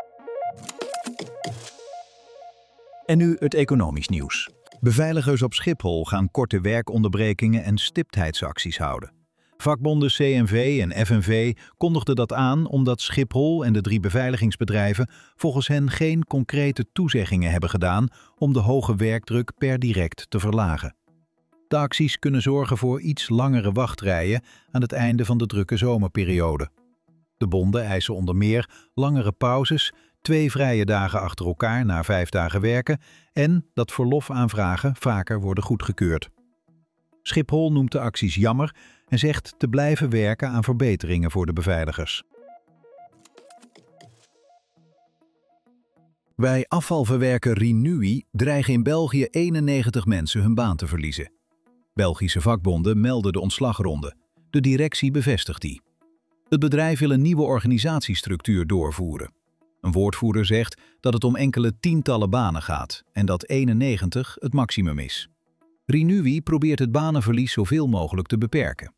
En nu het economisch nieuws. Beveiligers op Schiphol gaan korte werkonderbrekingen en stiptheidsacties houden. Vakbonden CNV en FNV kondigden dat aan omdat Schiphol en de 3 beveiligingsbedrijven volgens hen geen concrete toezeggingen hebben gedaan om de hoge werkdruk per direct te verlagen. De acties kunnen zorgen voor iets langere wachtrijen aan het einde van de drukke zomerperiode. De bonden eisen onder meer langere pauzes, 2 vrije dagen achter elkaar na 5 dagen werken en dat verlofaanvragen vaker worden goedgekeurd. Schiphol noemt de acties jammer en zegt te blijven werken aan verbeteringen voor de beveiligers. Bij afvalverwerker Renewi dreigen in België 91 mensen hun baan te verliezen. Belgische vakbonden melden de ontslagronde. De directie bevestigt die. Het bedrijf wil een nieuwe organisatiestructuur doorvoeren. Een woordvoerder zegt dat het om enkele tientallen banen gaat en dat 91 het maximum is. Renewi probeert het banenverlies zoveel mogelijk te beperken.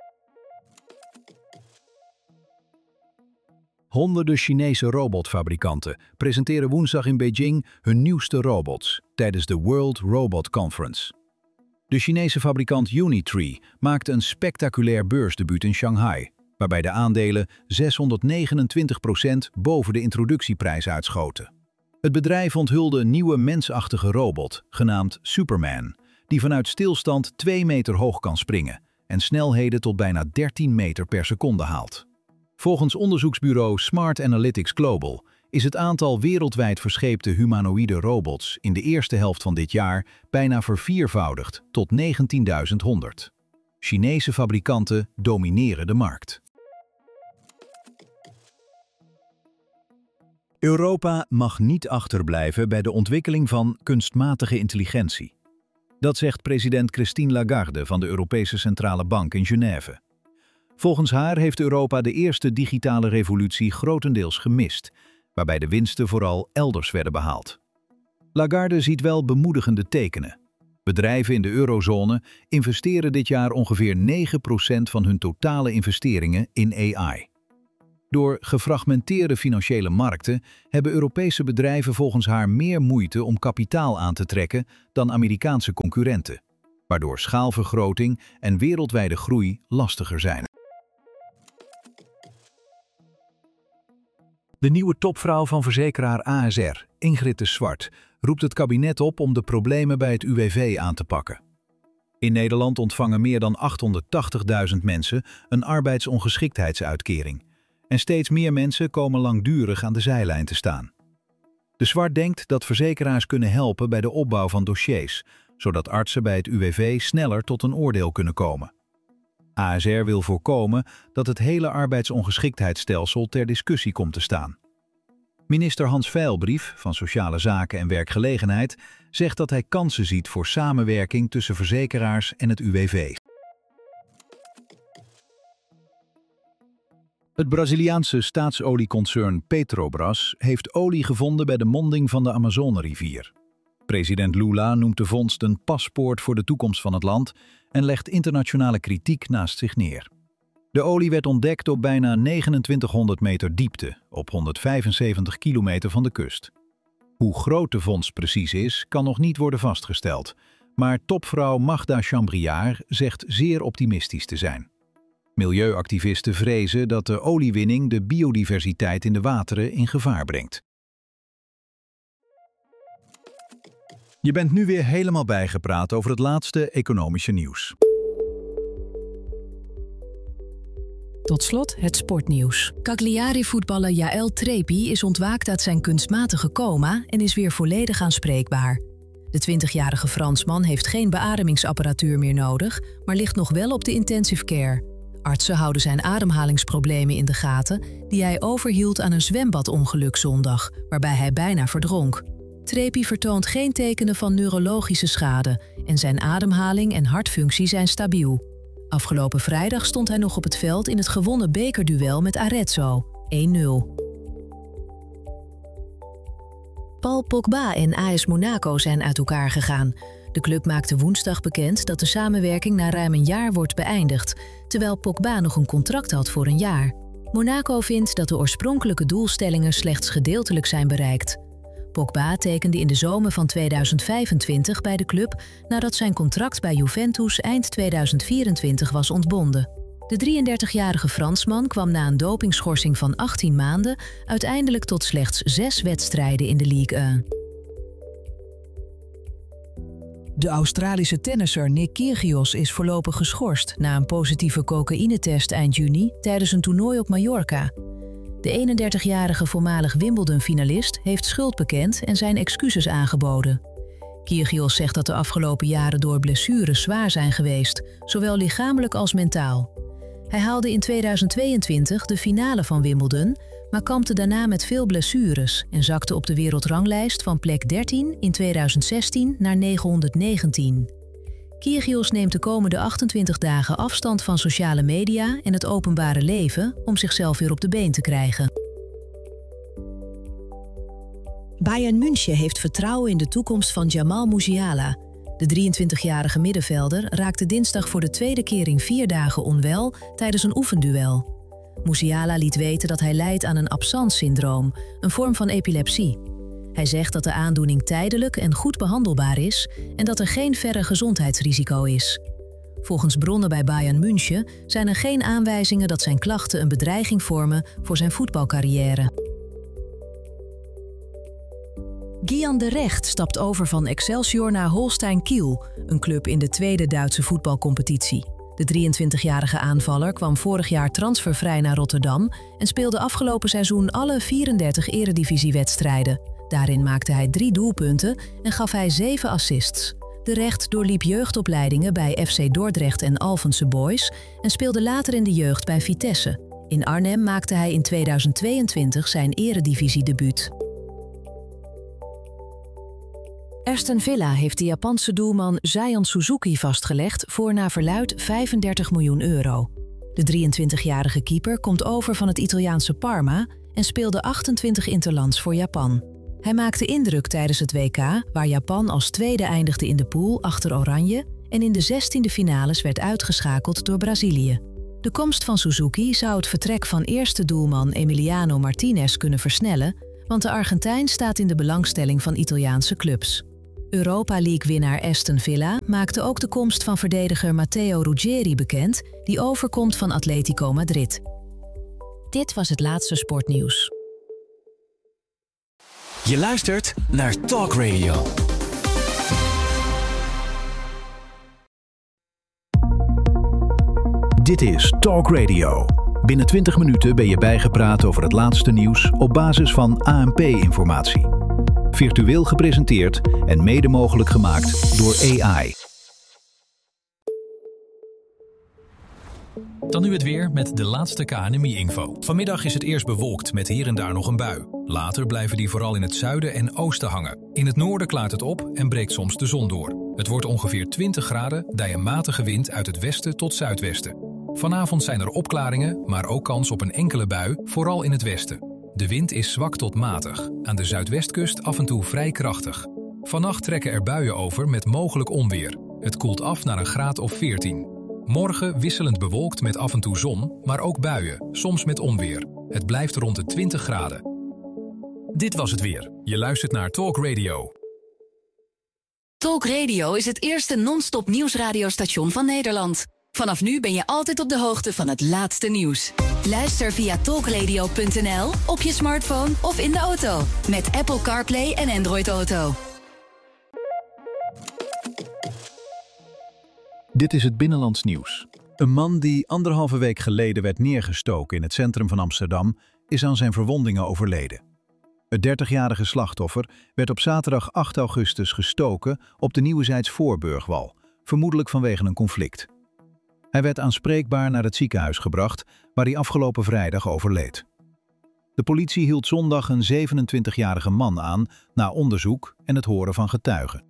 Honderden Chinese robotfabrikanten presenteren woensdag in Beijing hun nieuwste robots tijdens de World Robot Conference. De Chinese fabrikant Unitree maakte een spectaculair beursdebuut in Shanghai, waarbij de aandelen 629% boven de introductieprijs uitschoten. Het bedrijf onthulde een nieuwe mensachtige robot, genaamd Superman, die vanuit stilstand 2 meter hoog kan springen en snelheden tot bijna 13 meter per seconde haalt. Volgens onderzoeksbureau Smart Analytics Global is het aantal wereldwijd verscheepte humanoïde robots in de eerste helft van dit jaar bijna verviervoudigd tot 19.100. Chinese fabrikanten domineren de markt. Europa mag niet achterblijven bij de ontwikkeling van kunstmatige intelligentie. Dat zegt president Christine Lagarde van de Europese Centrale Bank in Genève. Volgens haar heeft Europa de eerste digitale revolutie grotendeels gemist, waarbij de winsten vooral elders werden behaald. Lagarde ziet wel bemoedigende tekenen. Bedrijven in de eurozone investeren dit jaar ongeveer 9% van hun totale investeringen in AI. Door gefragmenteerde financiële markten hebben Europese bedrijven volgens haar meer moeite om kapitaal aan te trekken dan Amerikaanse concurrenten, waardoor schaalvergroting en wereldwijde groei lastiger zijn. De nieuwe topvrouw van verzekeraar ASR, Ingrid de Swart, roept het kabinet op om de problemen bij het UWV aan te pakken. In Nederland ontvangen meer dan 880.000 mensen een arbeidsongeschiktheidsuitkering. En steeds meer mensen komen langdurig aan de zijlijn te staan. De Swart denkt dat verzekeraars kunnen helpen bij de opbouw van dossiers, zodat artsen bij het UWV sneller tot een oordeel kunnen komen. ASR wil voorkomen dat het hele arbeidsongeschiktheidsstelsel ter discussie komt te staan. Minister Hans Veilbrief van Sociale Zaken en Werkgelegenheid zegt dat hij kansen ziet voor samenwerking tussen verzekeraars en het UWV. Het Braziliaanse staatsolieconcern Petrobras heeft olie gevonden bij de monding van de Amazonerivier. President Lula noemt de vondst een paspoort voor de toekomst van het land en legt internationale kritiek naast zich neer. De olie werd ontdekt op bijna 2900 meter diepte, op 175 kilometer van de kust. Hoe groot de vondst precies is, kan nog niet worden vastgesteld, maar topvrouw Magda Chambriard zegt zeer optimistisch te zijn. Milieuactivisten vrezen dat de oliewinning de biodiversiteit in de wateren in gevaar brengt. Je bent nu weer helemaal bijgepraat over het laatste economische nieuws. Tot slot het sportnieuws. Cagliari-voetballer Jaël Trepi is ontwaakt uit zijn kunstmatige coma en is weer volledig aanspreekbaar. De 20-jarige Fransman heeft geen beademingsapparatuur meer nodig, maar ligt nog wel op de intensive care. Artsen houden zijn ademhalingsproblemen in de gaten, die hij overhield aan een zwembadongeluk zondag, waarbij hij bijna verdronk. Trepi vertoont geen tekenen van neurologische schade en zijn ademhaling en hartfunctie zijn stabiel. Afgelopen vrijdag stond hij nog op het veld in het gewonnen bekerduel met Arezzo, 1-0. Paul Pogba en AS Monaco zijn uit elkaar gegaan. De club maakte woensdag bekend dat de samenwerking na ruim een jaar wordt beëindigd, terwijl Pogba nog een contract had voor een jaar. Monaco vindt dat de oorspronkelijke doelstellingen slechts gedeeltelijk zijn bereikt. Pogba tekende in de zomer van 2025 bij de club nadat zijn contract bij Juventus eind 2024 was ontbonden. De 33-jarige Fransman kwam na een dopingschorsing van 18 maanden uiteindelijk tot slechts 6 wedstrijden in de Ligue 1. De Australische tennisser Nick Kyrgios is voorlopig geschorst na een positieve cocaïnetest eind juni tijdens een toernooi op Mallorca. De 31-jarige voormalig Wimbledon-finalist heeft schuld bekend en zijn excuses aangeboden. Kyrgios zegt dat de afgelopen jaren door blessures zwaar zijn geweest, zowel lichamelijk als mentaal. Hij haalde in 2022 de finale van Wimbledon, maar kampte daarna met veel blessures en zakte op de wereldranglijst van plek 13 in 2016 naar 919. Kyrgios neemt de komende 28 dagen afstand van sociale media en het openbare leven om zichzelf weer op de been te krijgen. Bayern München heeft vertrouwen in de toekomst van Jamal Musiala. De 23-jarige middenvelder raakte dinsdag voor de tweede keer in 4 dagen onwel tijdens een oefenduel. Musiala liet weten dat hij lijdt aan een absence-syndroom, een vorm van epilepsie. Hij zegt dat de aandoening tijdelijk en goed behandelbaar is en dat er geen verre gezondheidsrisico is. Volgens bronnen bij Bayern München zijn er geen aanwijzingen dat zijn klachten een bedreiging vormen voor zijn voetbalcarrière. Gian de Recht stapt over van Excelsior naar Holstein Kiel, een club in de tweede Duitse voetbalcompetitie. De 23-jarige aanvaller kwam vorig jaar transfervrij naar Rotterdam en speelde afgelopen seizoen alle 34 eredivisiewedstrijden. Daarin maakte hij 3 doelpunten en gaf hij 7 assists. De Recht doorliep jeugdopleidingen bij FC Dordrecht en Alphense Boys en speelde later in de jeugd bij Vitesse. In Arnhem maakte hij in 2022 zijn eredivisiedebuut. Aston Villa heeft de Japanse doelman Zion Suzuki vastgelegd voor naar verluidt €35 miljoen. De 23-jarige keeper komt over van het Italiaanse Parma en speelde 28 interlands voor Japan. Hij maakte indruk tijdens het WK, waar Japan als tweede eindigde in de pool achter Oranje en in de 16e finales werd uitgeschakeld door Brazilië. De komst van Suzuki zou het vertrek van eerste doelman Emiliano Martinez kunnen versnellen, want de Argentijn staat in de belangstelling van Italiaanse clubs. Europa League-winnaar Aston Villa maakte ook de komst van verdediger Matteo Ruggeri bekend, die overkomt van Atletico Madrid. Dit was het laatste sportnieuws. Je luistert naar Talk Radio. Dit is Talk Radio. Binnen 20 minuten ben je bijgepraat over het laatste nieuws op basis van ANP-informatie. Virtueel gepresenteerd en mede mogelijk gemaakt door AI. Dan nu het weer met de laatste KNMI-info. Vanmiddag is het eerst bewolkt met hier en daar nog een bui. Later blijven die vooral in het zuiden en oosten hangen. In het noorden klaart het op en breekt soms de zon door. Het wordt ongeveer 20 graden, bij een matige wind uit het westen tot zuidwesten. Vanavond zijn er opklaringen, maar ook kans op een enkele bui, vooral in het westen. De wind is zwak tot matig, aan de zuidwestkust af en toe vrij krachtig. Vannacht trekken er buien over met mogelijk onweer. Het koelt af naar een graad of 14. Morgen wisselend bewolkt met af en toe zon, maar ook buien, soms met onweer. Het blijft rond de 20 graden. Dit was het weer. Je luistert naar Talk Radio. Talk Radio is het eerste non-stop nieuwsradiostation van Nederland. Vanaf nu ben je altijd op de hoogte van het laatste nieuws. Luister via talkradio.nl, op je smartphone of in de auto. Met Apple CarPlay en Android Auto. Dit is het Binnenlands Nieuws. Een man die 1,5 week geleden werd neergestoken in het centrum van Amsterdam is aan zijn verwondingen overleden. Het 30-jarige slachtoffer werd op zaterdag 8 augustus gestoken op de Nieuwezijds Voorburgwal, vermoedelijk vanwege een conflict. Hij werd aanspreekbaar naar het ziekenhuis gebracht, waar hij afgelopen vrijdag overleed. De politie hield zondag een 27-jarige man aan na onderzoek en het horen van getuigen.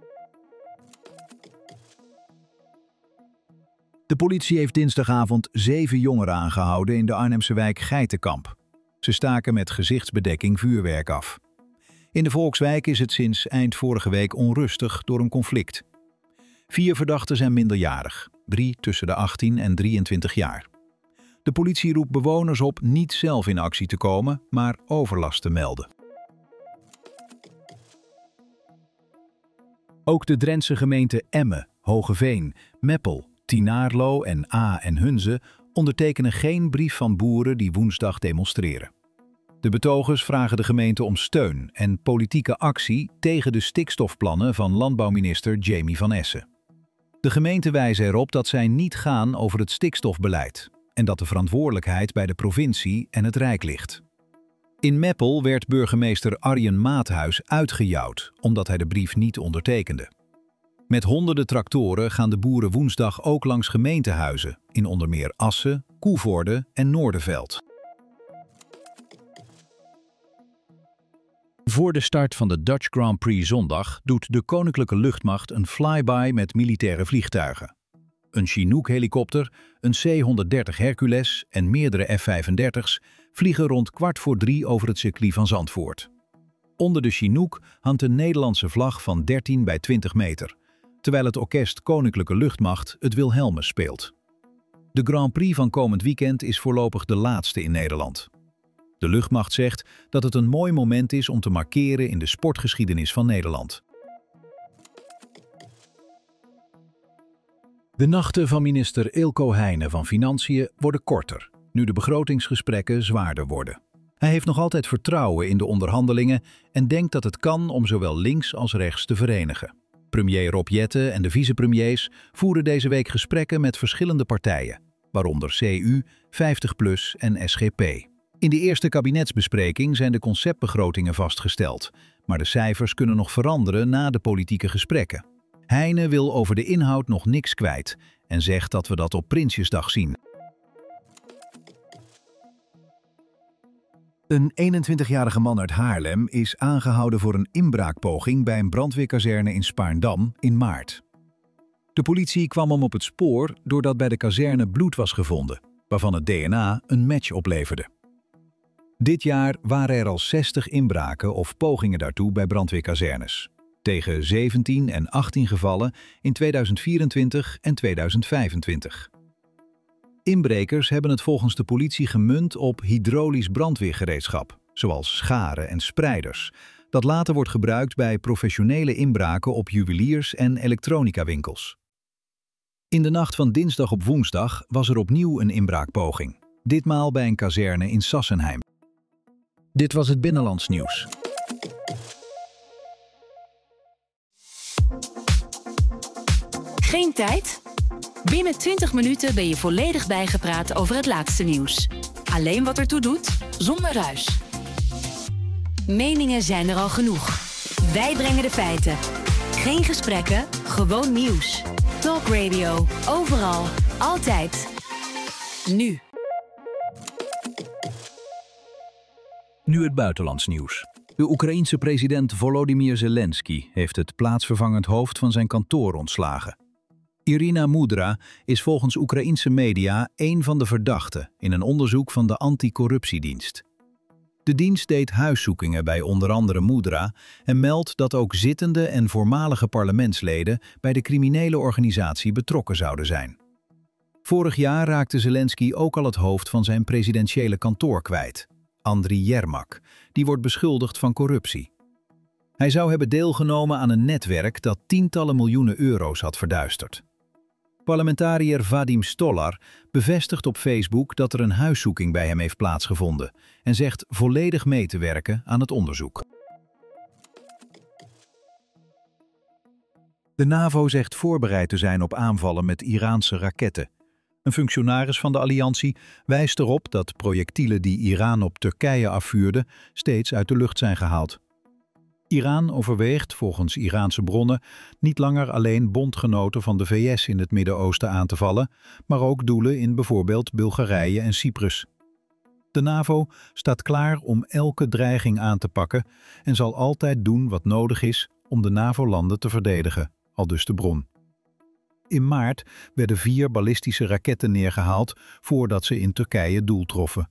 De politie heeft dinsdagavond 7 jongeren aangehouden in de Arnhemse wijk Geitenkamp. Ze staken met gezichtsbedekking vuurwerk af. In de Volkswijk is het sinds eind vorige week onrustig door een conflict. 4 verdachten zijn minderjarig, 3 tussen de 18 en 23 jaar. De politie roept bewoners op niet zelf in actie te komen, maar overlast te melden. Ook de Drentse gemeenten Emmen, Hogeveen, Meppel, Tienaarlo en Aa en Hunze ondertekenen geen brief van boeren die woensdag demonstreren. De betogers vragen de gemeente om steun en politieke actie tegen de stikstofplannen van landbouwminister Jamie van Essen. De gemeenten wijzen erop dat zij niet gaan over het stikstofbeleid en dat de verantwoordelijkheid bij de provincie en het Rijk ligt. In Meppel werd burgemeester Arjen Maathuis uitgejouwd omdat hij de brief niet ondertekende. Met honderden tractoren gaan de boeren woensdag ook langs gemeentehuizen in onder meer Assen, Koevoorde en Noorderveld. Voor de start van de Dutch Grand Prix zondag doet de Koninklijke Luchtmacht een flyby met militaire vliegtuigen. Een Chinook-helikopter, een C-130 Hercules en meerdere F-35's vliegen rond 2:15 over het circuit van Zandvoort. Onder de Chinook hangt een Nederlandse vlag van 13 bij 20 meter, terwijl het orkest Koninklijke Luchtmacht het Wilhelmus speelt. De Grand Prix van komend weekend is voorlopig de laatste in Nederland. De luchtmacht zegt dat het een mooi moment is om te markeren in de sportgeschiedenis van Nederland. De nachten van minister Eelco Heijnen van Financiën worden korter, nu de begrotingsgesprekken zwaarder worden. Hij heeft nog altijd vertrouwen in de onderhandelingen en denkt dat het kan om zowel links als rechts te verenigen. Premier Rob Jetten en de vicepremiers voeren deze week gesprekken met verschillende partijen, waaronder CU, 50PLUS en SGP. In de eerste kabinetsbespreking zijn de conceptbegrotingen vastgesteld, maar de cijfers kunnen nog veranderen na de politieke gesprekken. Heijnen wil over de inhoud nog niks kwijt en zegt dat we dat op Prinsjesdag zien. Een 21-jarige man uit Haarlem is aangehouden voor een inbraakpoging bij een brandweerkazerne in Spaarndam in maart. De politie kwam hem op het spoor doordat bij de kazerne bloed was gevonden, waarvan het DNA een match opleverde. Dit jaar waren er al 60 inbraken of pogingen daartoe bij brandweerkazernes, tegen 17 en 18 gevallen in 2024 en 2025. Inbrekers hebben het volgens de politie gemunt op hydraulisch brandweergereedschap, zoals scharen en spreiders, dat later wordt gebruikt bij professionele inbraken op juweliers- en elektronicawinkels. In de nacht van dinsdag op woensdag was er opnieuw een inbraakpoging, ditmaal bij een kazerne in Sassenheim. Dit was het Binnenlands nieuws. Geen tijd? Binnen 20 minuten ben je volledig bijgepraat over het laatste nieuws. Alleen wat ertoe doet, zonder ruis. Meningen zijn er al genoeg. Wij brengen de feiten. Geen gesprekken, gewoon nieuws. Talk Radio, overal, altijd. Nu. Nu het buitenlands nieuws. De Oekraïense president Volodymyr Zelensky heeft het plaatsvervangend hoofd van zijn kantoor ontslagen. Irina Mudra is volgens Oekraïense media één van de verdachten in een onderzoek van de anticorruptiedienst. De dienst deed huiszoekingen bij onder andere Mudra en meldt dat ook zittende en voormalige parlementsleden bij de criminele organisatie betrokken zouden zijn. Vorig jaar raakte Zelensky ook al het hoofd van zijn presidentiële kantoor kwijt, Andriy Yermak, die wordt beschuldigd van corruptie. Hij zou hebben deelgenomen aan een netwerk dat tientallen miljoenen euro's had verduisterd. Parlementariër Vadim Stolar bevestigt op Facebook dat er een huiszoeking bij hem heeft plaatsgevonden en zegt volledig mee te werken aan het onderzoek. De NAVO zegt voorbereid te zijn op aanvallen met Iraanse raketten. Een functionaris van de alliantie wijst erop dat projectielen die Iran op Turkije afvuurde steeds uit de lucht zijn gehaald. Iran overweegt, volgens Iraanse bronnen, niet langer alleen bondgenoten van de VS in het Midden-Oosten aan te vallen, maar ook doelen in bijvoorbeeld Bulgarije en Cyprus. De NAVO staat klaar om elke dreiging aan te pakken en zal altijd doen wat nodig is om de NAVO-landen te verdedigen, aldus de bron. In maart werden 4 ballistische raketten neergehaald voordat ze in Turkije doel troffen.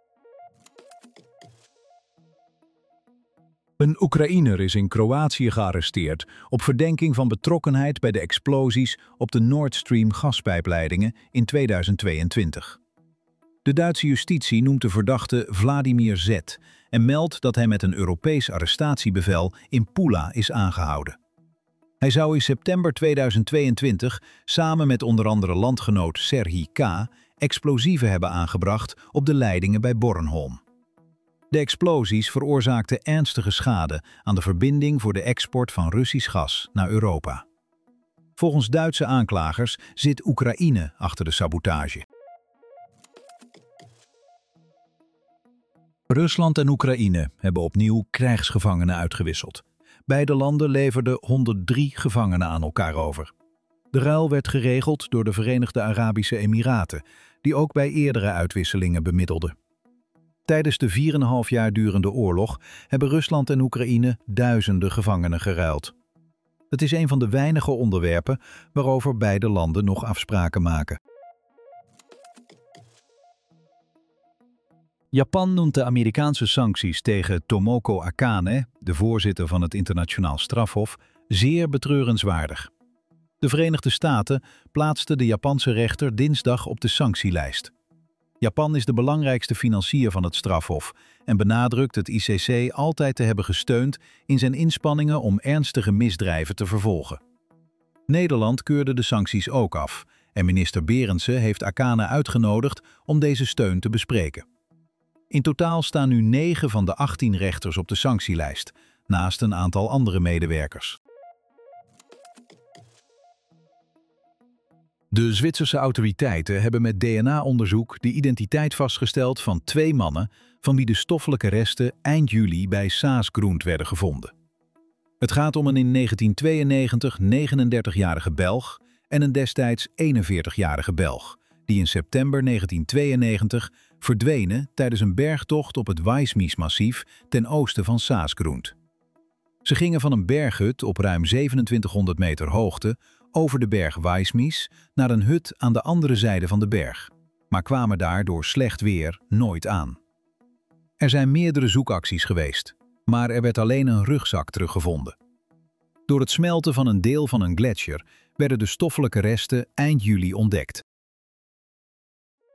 Een Oekraïner is in Kroatië gearresteerd op verdenking van betrokkenheid bij de explosies op de Nord Stream gaspijpleidingen in 2022. De Duitse justitie noemt de verdachte Vladimir Z. en meldt dat hij met een Europees arrestatiebevel in Pula is aangehouden. Hij zou in september 2022 samen met onder andere landgenoot Serhij K. explosieven hebben aangebracht op de leidingen bij Bornholm. De explosies veroorzaakten ernstige schade aan de verbinding voor de export van Russisch gas naar Europa. Volgens Duitse aanklagers zit Oekraïne achter de sabotage. Rusland en Oekraïne hebben opnieuw krijgsgevangenen uitgewisseld. Beide landen leverden 103 gevangenen aan elkaar over. De ruil werd geregeld door de Verenigde Arabische Emiraten, die ook bij eerdere uitwisselingen bemiddelden. Tijdens de 4,5 jaar durende oorlog hebben Rusland en Oekraïne duizenden gevangenen geruild. Het is een van de weinige onderwerpen waarover beide landen nog afspraken maken. Japan noemt de Amerikaanse sancties tegen Tomoko Akane, de voorzitter van het Internationaal Strafhof, zeer betreurenswaardig. De Verenigde Staten plaatsten de Japanse rechter dinsdag op de sanctielijst. Japan is de belangrijkste financier van het strafhof en benadrukt het ICC altijd te hebben gesteund in zijn inspanningen om ernstige misdrijven te vervolgen. Nederland keurde de sancties ook af en minister Berendsen heeft Akane uitgenodigd om deze steun te bespreken. In totaal staan nu 9 van de 18 rechters op de sanctielijst, naast een aantal andere medewerkers. De Zwitserse autoriteiten hebben met DNA-onderzoek de identiteit vastgesteld van 2 mannen van wie de stoffelijke resten eind juli bij Saas-Grund werden gevonden. Het gaat om een in 1992 39-jarige Belg en een destijds 41-jarige Belg, die in september 1992 verdwenen tijdens een bergtocht op het Weissmies-massief ten oosten van Saas-Grund. Ze gingen van een berghut op ruim 2700 meter hoogte over de berg Weissmies naar een hut aan de andere zijde van de berg, maar kwamen daar door slecht weer nooit aan. Er zijn meerdere zoekacties geweest, maar er werd alleen een rugzak teruggevonden. Door het smelten van een deel van een gletsjer werden de stoffelijke resten eind juli ontdekt.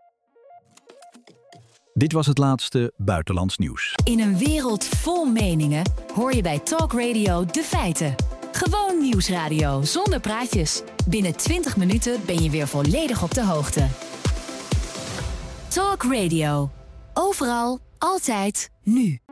Dit was het laatste buitenlands nieuws. In een wereld vol meningen hoor je bij Talk Radio de feiten. Gewoon nieuwsradio zonder praatjes. Binnen 20 minuten ben je weer volledig op de hoogte. Talk Radio. Overal, altijd, nu.